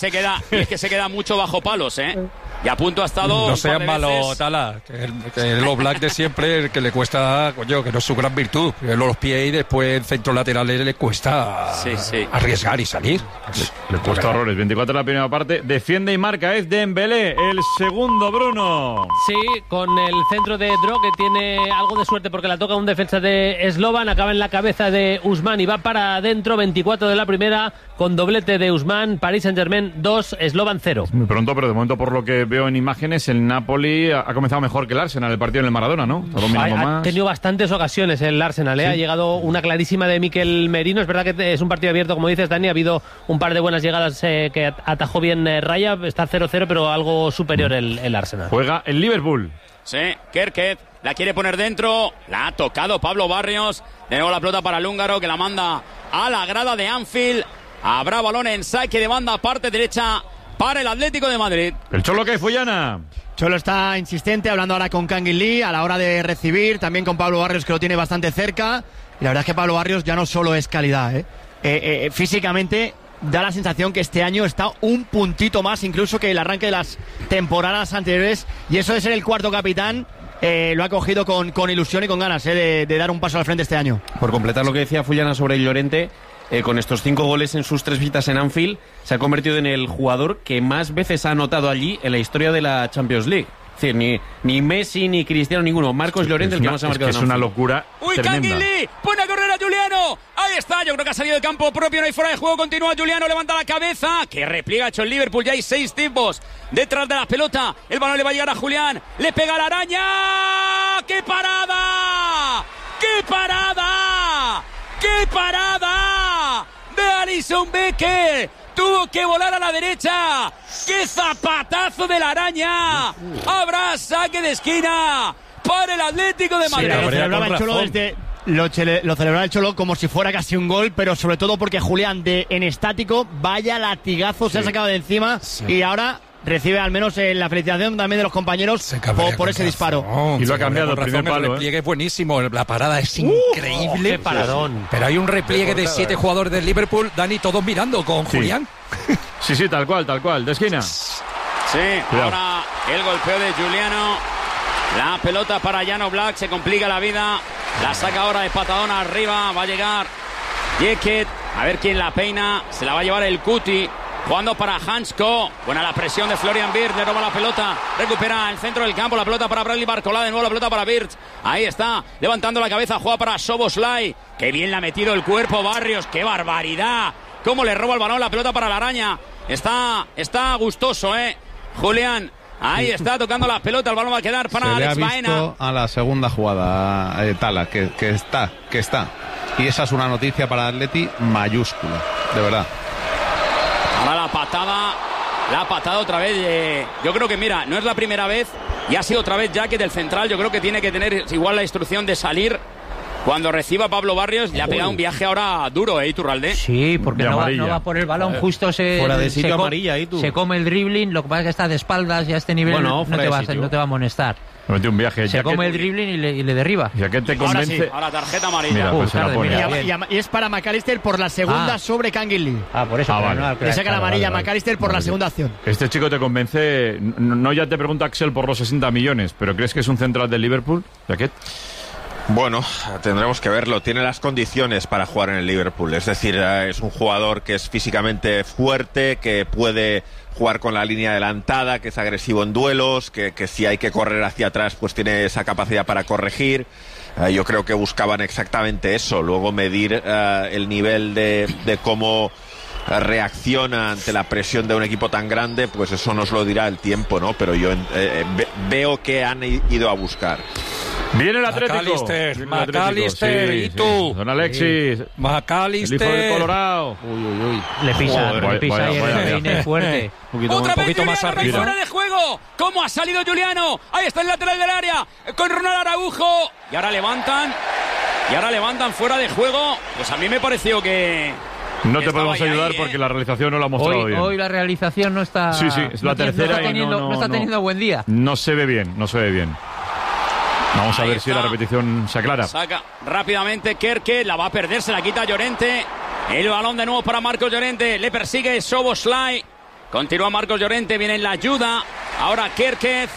se queda mucho bajo palos, Y a punto ha estado. No seas malo, Tala. Que el Oblak de siempre, el que le cuesta, coño, que no es su gran virtud. Los pies y después en centro laterales le cuesta arriesgar y salir. Le cuesta horrores. 24 la primera parte. Defiende y marca es Dembélé. El segundo, Bruno. Sí, con el centro de Dro, que tiene algo de suerte porque la toca un defensa de Slovan. Acaba en la cabeza de Usman y va para adentro. 24 de la primera, con doblete de Usman. Paris Saint-Germain 2, Slovan 0. Muy pronto, pero de momento, por lo que veo en imágenes, el Napoli ha comenzado mejor que el Arsenal, el partido en el Maradona, ¿no? Ha tenido bastantes ocasiones el Arsenal, ¿eh? Sí. Ha llegado una clarísima de Mikel Merino. Es verdad que es un partido abierto, como dices, Dani. Ha habido un par de buenas llegadas que atajó bien Raya. Está 0-0, pero algo superior el Arsenal. Juega el Liverpool. Sí, Kerket la quiere poner dentro. La ha tocado Pablo Barrios. De nuevo la pelota para el húngaro, que la manda a la grada de Anfield. Habrá balón en saque de banda, parte derecha para el Atlético de Madrid. El Cholo, que Fuyana. Cholo está insistente, hablando ahora con Kangin Lee a la hora de recibir, también con Pablo Barrios, que lo tiene bastante cerca. Y la verdad es que Pablo Barrios ya no solo es calidad, físicamente da la sensación que este año está un puntito más incluso que el arranque de las temporadas anteriores, y eso de ser el cuarto capitán lo ha cogido con ilusión y con ganas de dar un paso al frente este año. Por completar lo que decía Fuyana sobre Llorente, con estos 5 goles en sus 3 visitas en Anfield, se ha convertido en el jugador que más veces ha anotado allí en la historia de la Champions League. Es decir, ni Messi ni Cristiano, ninguno. Marcos Llorente el que más ha marcado. Es una locura. ¡Uy, Kangin Lee! ¡Pone a correr a Juliano! Ahí está, yo creo que ha salido de campo propio, no hay fuera de juego. Continúa Juliano, levanta la cabeza. ¡Qué repliegue ha hecho el Liverpool! Ya hay 6 tipos detrás de la pelota. El balón le va a llegar a Julián. ¡Le pega la araña! ¡Qué parada! ¡Qué parada! ¡Qué parada! De Alisson Becker. Tuvo que volar a la derecha. ¡Qué zapatazo de la araña! Habrá saque de esquina para el Atlético de Madrid. Sí, lo celebraba el Cholo como si fuera casi un gol, pero sobre todo porque Julián en estático, vaya latigazo se ha sacado de encima y ahora recibe al menos la felicitación también de los compañeros por ese disparo. Y lo ha cambiado el primer palo. El repliegue es buenísimo, la parada es increíble. ¡Qué paradón! Pero hay un repliegue de 7 jugadores del Liverpool, Dani, todos mirando con Julián. Sí, tal cual, de esquina. Sí, ahora el golpeo de Juliano. La pelota para Jan Oblak, se complica la vida. La saca ahora de patadón arriba, va a llegar Jacket. A ver quién la peina, se la va a llevar el Cuti. Jugando para Hansko. Buena la presión de Florian Wirtz. Le roba la pelota. Recupera el centro del campo. La pelota para Bradley Barcola. De nuevo la pelota para Wirtz. Ahí está. Levantando la cabeza. Juega para Szoboszlai. Qué bien le ha metido el cuerpo Barrios. ¡Qué barbaridad! Cómo le roba el balón, la pelota para la araña. Está gustoso, Julián. Ahí está tocando la pelota. El balón va a quedar para Alex Baena. Se le ha visto a la segunda jugada, Tala, que está. Y esa es una noticia para Atleti mayúscula, de verdad. Ahora la patada otra vez. Yo creo que, mira, no es la primera vez y ha sido otra vez Jaque del central. Yo creo que tiene que tener igual la instrucción de salir cuando reciba Pablo Barrios. Le ha pegado un viaje ahora duro, Iturralde. Sí, porque no va por el balón, justo fuera de sitio amarilla, se come el dribbling. Lo que pasa es que está de espaldas y a este nivel no te va a amonestar. Mete un viaje. Se come el dribbling y le derriba. ¿Y a qué te convence? Ahora sí, ahora tarjeta amarilla. Mira, pues se la pone. Y es para McAllister por la segunda sobre Kangin Lee. Por eso. Vale. Le saca la amarilla a McAllister por la segunda acción. Este chico te convence. No ya te pregunta Axel por los 60 millones, pero ¿crees que es un central del Liverpool? ¿Jaquet? Bueno, tendremos que verlo. Tiene las condiciones para jugar en el Liverpool. Es decir, es un jugador que es físicamente fuerte, que puede jugar con la línea adelantada, que es agresivo en duelos, que si hay que correr hacia atrás, pues tiene esa capacidad para corregir. Yo creo que buscaban exactamente eso. Luego medir el nivel de cómo reacciona ante la presión de un equipo tan grande, pues eso nos lo dirá el tiempo, ¿no? Pero yo veo que han ido a buscar. Viene el Atlético. McAllister, ¿y tú? Don Alexis. McAllister. El hijo del Colorado. Uy. Le pisa y el fuerte. Otra vez poquito más Juliano, fuera de juego. ¿Cómo ha salido Juliano? Ahí está el lateral del área con Ronald Araujo. Y ahora levantan fuera de juego. Pues a mí me pareció que... No te podemos ayudar porque la realización no la ha mostrado bien. Hoy la realización no está... Sí, es la tercera no está teniendo buen día. No se ve bien. Vamos a ver si la repetición se aclara. Saca rápidamente Kerke, la va a perder, se la quita Llorente. El balón de nuevo para Marcos Llorente. Le persigue Szoboszlai. Continúa Marcos Llorente, viene en la ayuda. Ahora Kerkez.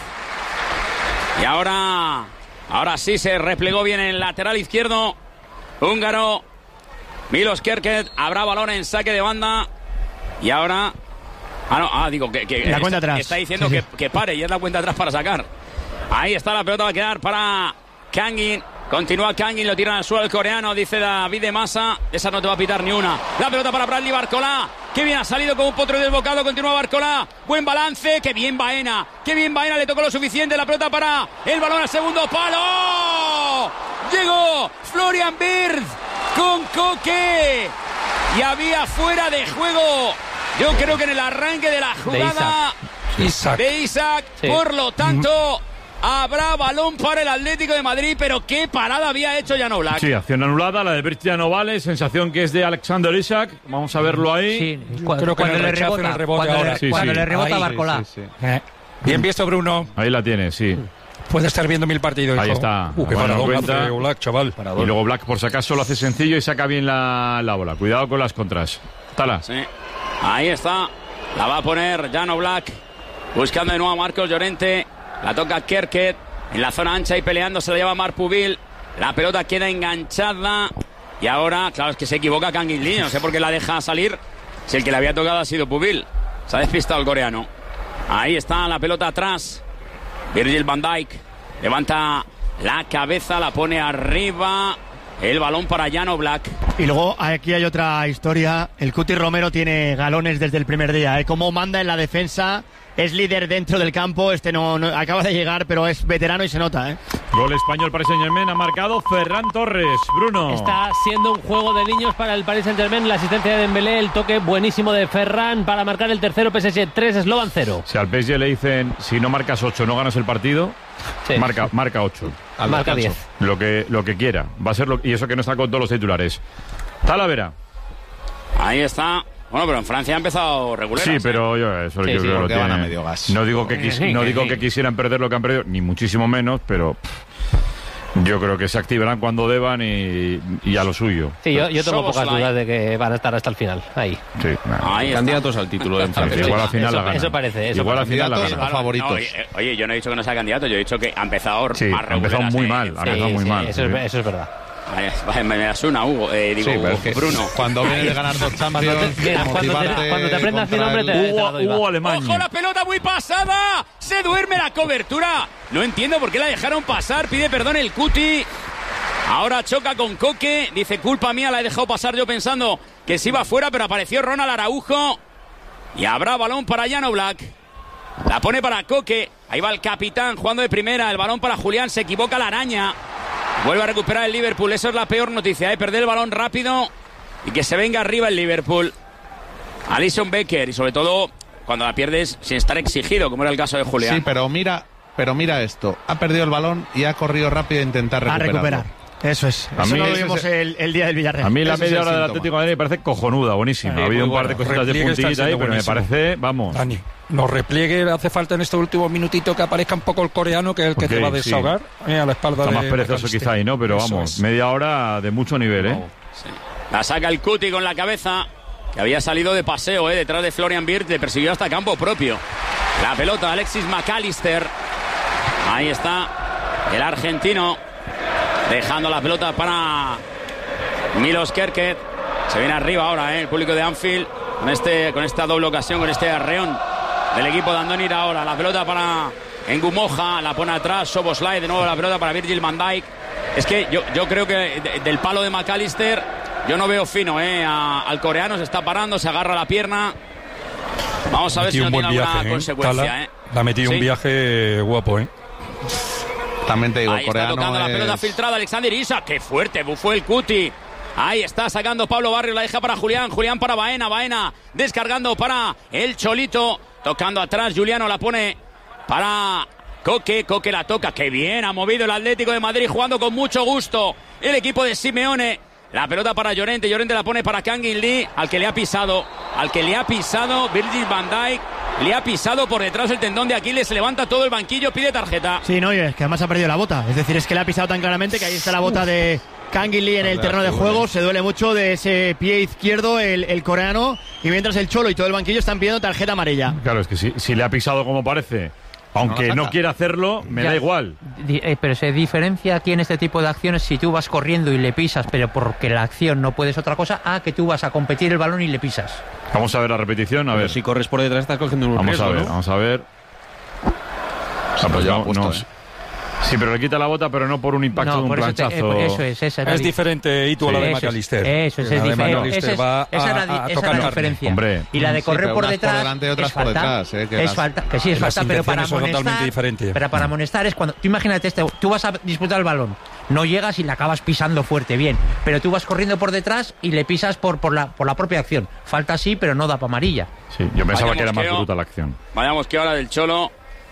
Y ahora sí se replegó bien el lateral izquierdo húngaro. Milos Kerkez. Habrá balón en saque de banda. Y ahora... digo que la cuenta atrás. Está diciendo que pare y es la cuenta atrás para sacar. Ahí está, la pelota va a quedar para Kangin. Continúa Kangin, lo tiran al suelo el coreano, dice David de Masa. Esa no te va a pitar ni una. La pelota para Bradley Barcolá. Qué bien ha salido con un potro desbocado. Continúa Barcolá. Buen balance. Qué bien Baena. Le tocó lo suficiente. La pelota para el balón al segundo palo. Llegó Florian Wirtz con Coque. Y había fuera de juego. Yo creo que en el arranque de la jugada de Isaac. Sí. Por lo tanto... Habrá balón para el Atlético de Madrid, pero qué parada había hecho Jan Oblak. Sí, acción anulada, la de Birjan Ovale, sensación que es de Alexander Isak. Vamos a verlo ahí. Sí, creo que le rebota Barcolá. Bien visto, Bruno. Ahí la tiene, sí. Puede estar viendo 1000 partidos. Ahí está. Qué paradón hace Oblak, chaval. Y luego Black, por si acaso, lo hace sencillo y saca bien la bola. Cuidado con las contras. Tala. Sí. Ahí está. La va a poner Jan Oblak. Buscando de nuevo a Marcos Llorente. La toca Kerket en la zona ancha y peleando, se la lleva Marpubil. La pelota queda enganchada. Y ahora, claro, es que se equivoca Kangin Lee. No sé por qué la deja salir. Si el que le había tocado ha sido Pubil. Se ha despistado el coreano. Ahí está la pelota atrás. Virgil van Dijk levanta la cabeza, la pone arriba. El balón para Jan Oblak. Y luego aquí hay otra historia. El Cuti Romero tiene galones desde el primer día. Cómo manda en la defensa. Es líder dentro del campo. No acaba de llegar, pero es veterano y se nota. Gol español para Saint-Germain. Ha marcado Ferran Torres. Bruno. Está siendo un juego de niños para el Paris Saint-Germain. La asistencia de Dembélé, el toque buenísimo de Ferran para marcar el tercero. PSG 3, Slovan 0. Si al PSG le dicen, si no marcas 8 no ganas el partido, sí. marca 8. Marca 10. Lo que quiera. Va a ser y eso que no está con todos los titulares. Talavera. Ahí está. Bueno, pero en Francia ha empezado regular. Sí, pero yo creo que lo van a medio gas. No digo que quisieran perder lo que han perdido, ni muchísimo menos, pero yo creo que se activarán cuando deban y a lo suyo. Sí, yo tengo pocas dudas de que van a estar hasta el final. Ahí. Sí, candidatos al título en Francia. Igual al final la ganan. Eso parece. Igual al final la ganan. Favoritos. Oye, yo no he dicho que no sea candidato, yo he dicho que ha empezado más regular. Ha empezado muy mal. Eso es verdad. Me das una, Hugo. Bruno. Cuando viene de ganar 2 Champions, cuando te aprendas mi nombre, te Hugo Alemania. ¡Ojo, la pelota muy pasada! ¡Se duerme la cobertura! No entiendo por qué la dejaron pasar. Pide perdón el Cuti. Ahora choca con Coque, dice culpa mía, la he dejado pasar yo pensando que se iba fuera, pero apareció Ronald Araujo y habrá balón para Jan Oblak. La pone para Coque, ahí va el capitán jugando de primera, el balón para Julián, se equivoca la araña, vuelve a recuperar el Liverpool, eso es la peor noticia, perder el balón rápido y que se venga arriba el Liverpool. Alisson Becker, y sobre todo cuando la pierdes sin estar exigido, como era el caso de Julián. Sí, pero mira esto, ha perdido el balón y ha corrido rápido a intentar recuperar. Eso es. Eso no lo vimos el día del Villarreal. A mí la media hora del Atlético de Madrid me parece cojonuda, buenísima. Ha habido un par de cositas de puntillita ahí, pero me parece, vamos. Dani, los repliegues hace falta en estos últimos minutitos que aparezca un poco el coreano, que es el que te va a desahogar a la espalda. Está más perezoso quizá ahí, ¿no? Pero vamos, media hora de mucho nivel, Sí. La saca el Cuti con la cabeza, que había salido de paseo, detrás de Florian Wirtz, le persiguió hasta campo propio. La pelota, Alexis McAllister. Ahí está el argentino, dejando la pelota para Milos Kerkez. Se viene arriba ahora el público de Anfield con esta doble ocasión, con este arreón del equipo de Andoni Iraola. La pelota para Ngumoja, la pone atrás Szoboszlai, de nuevo la pelota para Virgil van Dijk. Es que yo creo que del palo de McAllister yo no veo fino al coreano, se está parando, se agarra la pierna. Vamos a ver si no tiene alguna consecuencia. La ha metido un viaje guapo, También te digo, ahí está tocando la pelota filtrada Alexander Isak. Qué fuerte fue el Cuti. Ahí está sacando Pablo Barrios, la deja para Julián para Baena, descargando para el Cholito, tocando atrás, Juliano la pone para Coque la toca, qué bien ha movido el Atlético de Madrid, jugando con mucho gusto el equipo de Simeone. La pelota para Llorente la pone para Kangin Lee, al que le ha pisado Virgil van Dijk, le ha pisado por detrás el tendón de Aquiles, se levanta todo el banquillo, pide tarjeta. Sí, no, y es que además ha perdido la bota, es decir, es que le ha pisado tan claramente que ahí está la bota de Kangin Lee en el terreno de juego, se duele mucho de ese pie izquierdo el coreano, y mientras el Cholo y todo el banquillo están pidiendo tarjeta amarilla. Claro, es que si le ha pisado como parece, aunque no quiera hacerlo, me da igual. Pero se diferencia aquí en este tipo de acciones si tú vas corriendo y le pisas, pero porque la acción no puedes otra cosa, a que tú vas a competir el balón y le pisas. Vamos a ver la repetición, a ver. Si corres por detrás estás cogiendo un riesgo, Vamos a ver. Sí, pero le quita la bota, pero no por un impacto de un planchazo. Es diferente, Itu, a la de McAllister. Eso es diferente. Esa es la diferencia. Hombre. Y la de correr por detrás. Por delante y otras por detrás. Es falta, que sí es falta, pero para amonestar es cuando. Tú imagínate tú vas a disputar el balón, no llegas y la acabas pisando fuerte, bien. Pero tú vas corriendo por detrás y le pisas por la propia acción. Falta sí, pero no da para amarilla. Sí, yo pensaba que era más bruta la acción. Vayamos que ahora del Cholo.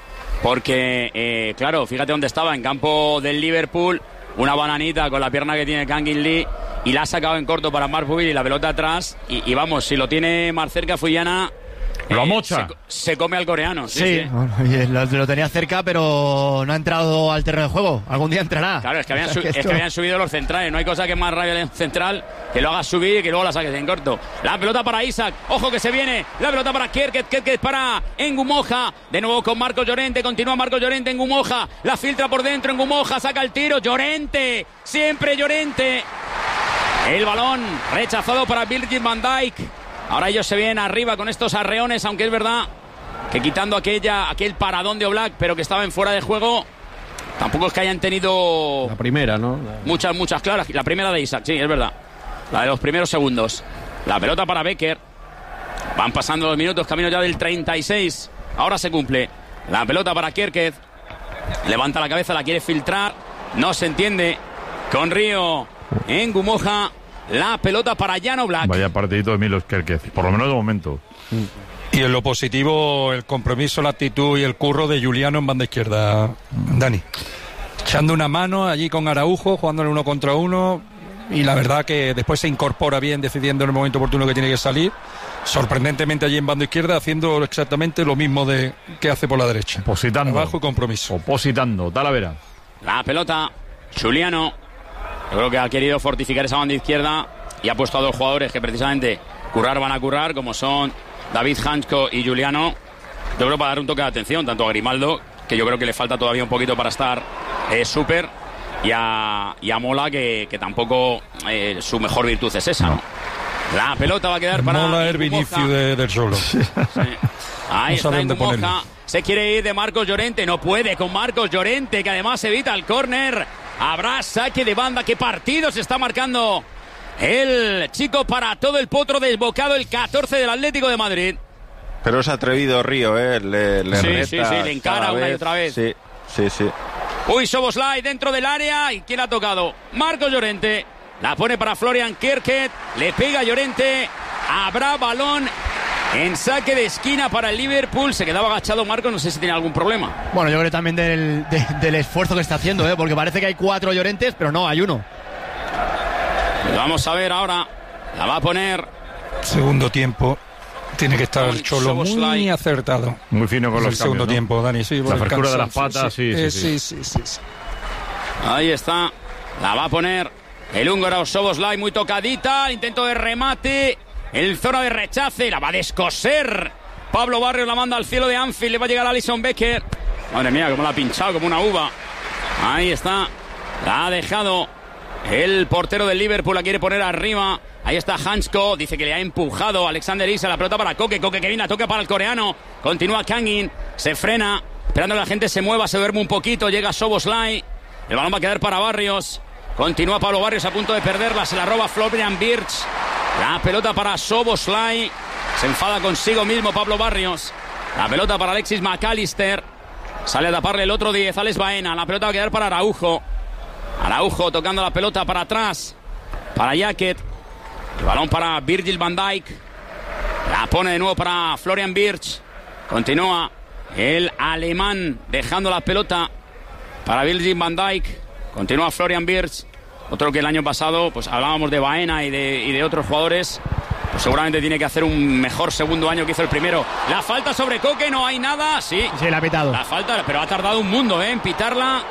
Porque, claro, fíjate dónde estaba, en campo del Liverpool, una bananita con la pierna que tiene Kangin Lee y la ha sacado en corto para Marc Pubil y la pelota atrás y vamos, si lo tiene más cerca Fuyana, lo mocha. Se come al coreano. Sí. Bueno, lo tenía cerca, pero no ha entrado al terreno de juego. Algún día entrará. Claro, es que habían subido los centrales. No hay cosa que más rabia en central que lo hagas subir y que luego la saques en corto. La pelota para Isak. Ojo que se viene. La pelota para Kerkez para Ngumoja. De nuevo con Marcos Llorente. Continúa Marcos Llorente. Ngumoja. La filtra por dentro. Ngumoja saca el tiro. Llorente. Siempre Llorente. El balón rechazado para Virgil van Dijk. Ahora ellos se vienen arriba con estos arreones, aunque es verdad que quitando aquel paradón de Oblak, pero que estaba en fuera de juego, tampoco es que hayan tenido... La primera, ¿no? Muchas claras. La primera de Isak, sí, es verdad. La de los primeros segundos. La pelota para Becker. Van pasando los minutos, camino ya del 36. Ahora se cumple. La pelota para Kerkez. Levanta la cabeza, la quiere filtrar. No se entiende. Con Río en Ngumoja. La pelota para Jan Oblak. Vaya partidito de Milos Kerkez, por lo menos de momento. Y en lo positivo, el compromiso, la actitud y el curro de Juliano en banda izquierda, Dani. Echando una mano allí con Araujo, jugándole 1 contra 1. Y la verdad que después se incorpora bien, decidiendo en el momento oportuno que tiene que salir. Sorprendentemente allí en banda izquierda, haciendo exactamente lo mismo que hace por la derecha. Opositando. Trabajo y compromiso. Opositando. Talavera. La pelota, Juliano. Yo creo que ha querido fortificar esa banda izquierda y ha puesto a 2 jugadores que precisamente van a currar, como son David Hansko y Juliano. Yo creo para dar un toque de atención, tanto a Grimaldo, que yo creo que le falta todavía un poquito para estar súper, y a Mola, que tampoco su mejor virtud es esa, ¿no? La pelota va a quedar para Mola el Vinicius del Solo. Sí. Ahí está Ngumoja. Se quiere ir de Marcos Llorente, no puede con Marcos Llorente, que además evita el córner. Habrá saque de banda. ¿Qué partido se está marcando el chico para todo el potro desbocado, el 14 del Atlético de Madrid? Pero es atrevido Río, le reta. Sí, le encara una y otra vez. Sí. Uy, Szoboszlai dentro del área. ¿Y quién ha tocado? Marcos Llorente. La pone para Florian Kirket. Le pega Llorente. Habrá balón en saque de esquina para el Liverpool. Se quedaba agachado Marcos. No sé si tiene algún problema. Bueno, yo creo también del esfuerzo que está haciendo, porque parece que hay 4 Llorentes, pero no, hay uno. Vamos a ver ahora. La va a poner. Segundo tiempo. Tiene que estar el Cholo muy acertado. Muy fino con los el segundo cambios, ¿no? tiempo, Dani. Sí, la frescura de las patas, sí. Ahí está. La va a poner el húngaro Szoboszlai, muy tocadita. Intento de remate. El zona de rechace. La va a descoser. Pablo Barrios la manda al cielo de Anfield. Le va a llegar a Alisson Becker. Madre mía, cómo la ha pinchado, como una uva. Ahí está. La ha dejado el portero del Liverpool. La quiere poner arriba. Ahí está Hansko, dice que le ha empujado Alexander Isak, la pelota para Koke que viene, la toca para el coreano, continúa Kangin, se frena, esperando que la gente se mueva, se duerme un poquito, llega Szoboszlai, el balón va a quedar para Barrios, continúa Pablo Barrios a punto de perderla, se la roba Florian Wirtz, la pelota para Szoboszlai, se enfada consigo mismo Pablo Barrios, la pelota para Alexis McAllister, sale a taparle el otro 10, Alex Baena, la pelota va a quedar para Araujo tocando la pelota para atrás, para Jacket. El balón para Virgil van Dijk. La pone de nuevo para Florian Wirtz. Continúa el alemán dejando la pelota para Virgil van Dijk. Continúa Florian Wirtz. Otro que el año pasado pues hablábamos de Baena y de otros jugadores. Pues seguramente tiene que hacer un mejor segundo año que hizo el primero. La falta sobre Koke, no hay nada. Sí, la ha pitado. La falta, pero ha tardado un mundo en pitarla.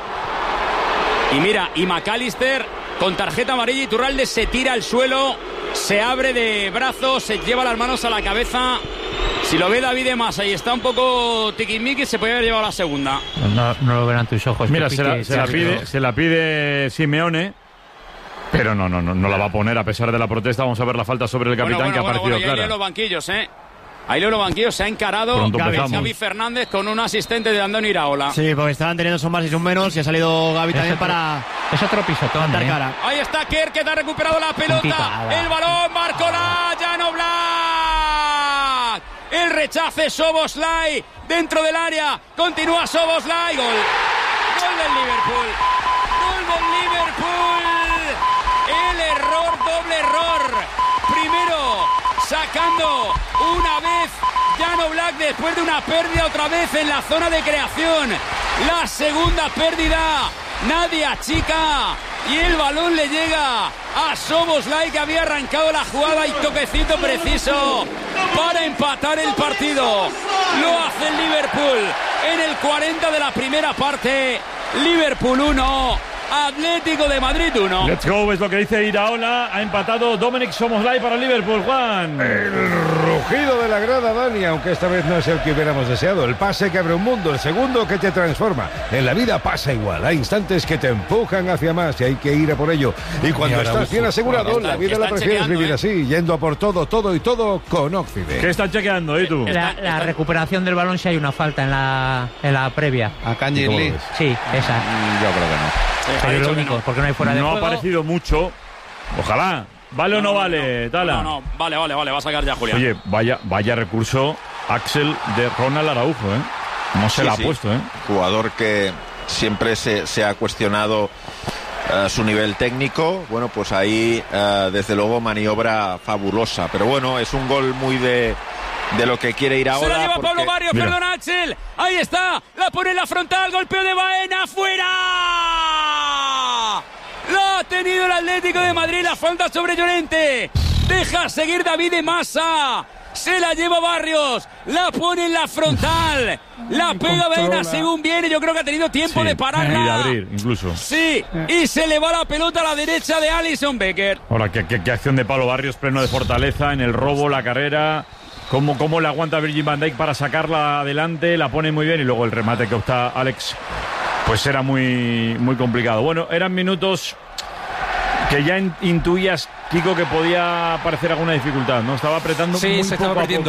Y mira, y McAllister con tarjeta amarilla. Iturralde se tira al suelo, se abre de brazos, se lleva las manos a la cabeza. Si lo ve David de Massa y está un poco tiquismiquis, se puede haber llevado la segunda. No lo verán tus ojos. Mira, se la pide Simeone, pero no la va a poner a pesar de la protesta. Vamos a ver la falta sobre el capitán, que ha parecido clara. Ahí leo los banquillos, Ahí leo los banquillos, se ha encarado Gaby Fernández con un asistente de Andoni Iraola. Sí, porque estaban teniendo son más y son menos y ha salido Gaby también para... Es otro pisotón, cara. Ahí está Kerr, que ha recuperado la pelota. El balón, Marcolá, Jan Oblak. El rechace, Szoboszlai dentro del área. Continúa Szoboszlai. Gol del Liverpool. El error, doble error. Primero, sacando una vez Jan Oblak después de una pérdida otra vez en la zona de creación. La segunda pérdida, nadie achica y el balón le llega a Szoboszlai, que había arrancado la jugada y toquecito preciso para empatar el partido. Lo hace el Liverpool en el 40 de la primera parte. Liverpool 1, Atlético de Madrid 1. Let's go, es lo que dice Iraola. Ha empatado Dominic Szoboszlai para Liverpool, Juan. El rugido de la grada, Dani, aunque esta vez no es el que hubiéramos deseado. El pase que abre un mundo, el segundo que te transforma. En la vida pasa igual, hay instantes que te empujan hacia más y hay que ir a por ello. Y cuando estás bien asegurado, la vida la prefieres vivir así, yendo a por todo y todo con Occident. ¿Qué están chequeando, tú? La recuperación del balón, si hay una falta en la previa. ¿A Kanji Lee? Sí, esa. Yo creo que no. Pero es lo único, porque no hay fuera de juego. No ha parecido mucho. Ojalá. ¿Vale o no vale, Tala? No, vale, va a sacar ya Julián. Oye, vaya recurso Axel de Ronald Araujo, No se la ha puesto, Jugador que siempre se ha cuestionado su nivel técnico. Bueno, pues ahí, desde luego, maniobra fabulosa. Pero bueno, es un gol muy de lo que quiere ir ahora. Se la lleva Pablo Barrios, perdona Axel. Ahí está, la pone en la frontal, golpeo de Baena, fuera. Lo ha tenido el Atlético de Madrid, la falta sobre Llorente. Deja seguir David de Massa. Se la lleva Barrios, la pone en la frontal, la pega Baena según viene. Yo creo que ha tenido tiempo de pararla. Y de abrir, incluso. Sí, y se le va la pelota a la derecha de Alisson Becker. Ahora, qué acción de Pablo Barrios, pleno de fortaleza en el robo, la carrera. Cómo le aguanta Virgil van Dijk para sacarla adelante, la pone muy bien y luego el remate que opta Alex, pues era muy complicado. Bueno, eran minutos que ya intuías, Kiko, que podía aparecer alguna dificultad, ¿no? Estaba apretando muy se poco estaba perdiendo.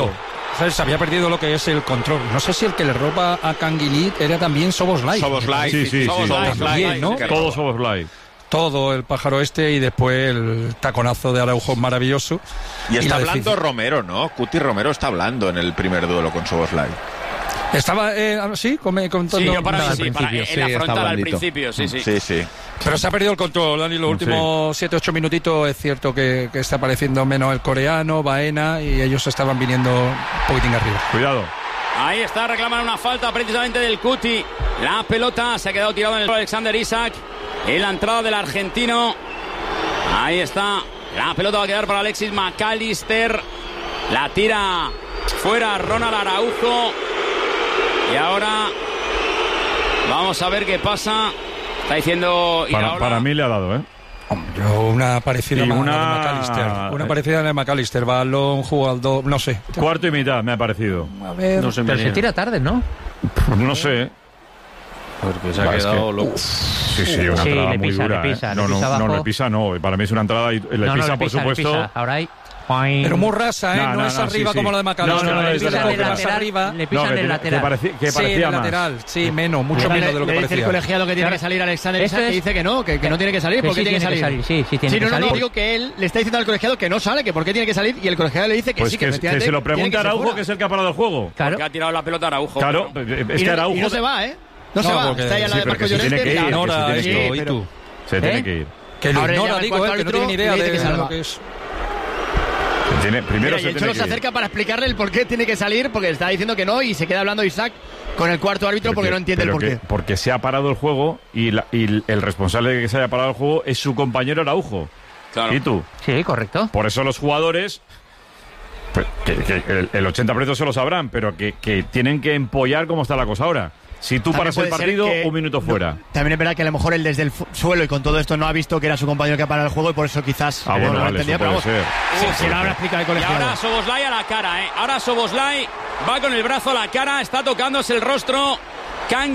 ¿sabes? Se había perdido lo que es el control. No sé si el que le roba a Canguilí era también Szoboszlai. Szoboszlai, sí. También, ¿no? Todo Szoboszlai. Todo el pájaro y después el taconazo de Araujo maravilloso. Y está la hablando Romero, ¿no? Cuti Romero está hablando en el primer duelo con Szoboszlai. Estaba, sí, contando. Sí, yo para mí sí, en la frontal al blandito. principio, sí. Sí. Pero se ha perdido el control, Dani. Los últimos 7-8 minutitos es cierto que está apareciendo menos el coreano, Baena, y ellos estaban viniendo un poquitín arriba. Cuidado. Ahí está, reclaman una falta precisamente del Cuti. La pelota se ha quedado tirada en el Alexander Isak. En la entrada del argentino. Ahí está. La pelota va a quedar para Alexis McAllister. La tira fuera Ronald Araujo. Y ahora vamos a ver qué pasa. Está diciendo para mí le ha dado, ¿eh? Yo una parecida a una... McAllister. Una parecida a McAllister. Balón, jugador, no sé. Cuarto y mitad me ha parecido. A ver, no sé, pero se tira tarde, ¿no? No sé. Porque se ha quedado loco. Sí, una entrada muy dura. No, le pisa, no. Para mí es una entrada y le pisa, por supuesto. Ahora hay... Pero muy rasa, ¿eh? No es arriba como la de McAllister. Le pisan el lateral. Le pisan el lateral. Que parecía más. Lateral, menos, mucho menos de lo que parecía. Dice el colegiado que tiene que salir Alexander Isak, que dice que no tiene que salir. ¿Por qué tiene que salir? Sí, tiene que salir. No, digo que él le está diciendo al colegiado que no sale, que por qué tiene que salir, y el colegiado le dice que sí, que efectivamente. Que se lo pregunta Araujo, que es el que ha parado el juego. Claro. Porque ha tirado la pelota Araujo. Claro, es que Araujo. Y no se va, ¿eh? No se va. Está ahí a la de Marco Llorente. Se tiene que ir. Que lo ignora, digo, que no tiene ni idea de lo que es. Primero y el Cholo se acerca para explicarle el por qué tiene que salir, porque está diciendo que no, y se queda hablando Isak con el cuarto árbitro porque no entiende el por qué. Porque se ha parado el juego y el responsable de que se haya parado el juego es su compañero Araujo. Claro. ¿Y tú? Sí, correcto. Por eso los jugadores, el 80% se lo sabrán, pero que tienen que empollar cómo está la cosa ahora. Si tú paras el partido, un minuto fuera. También es verdad que a lo mejor él desde el suelo y con todo esto no ha visto que era su compañero que ha parado el juego y por eso quizás no lo entendía, pero vamos. Se lo habrá explicado el colegiado. Y ahora Szoboszlai a la cara, Ahora Szoboszlai va con el brazo a la cara, está tocándose el rostro.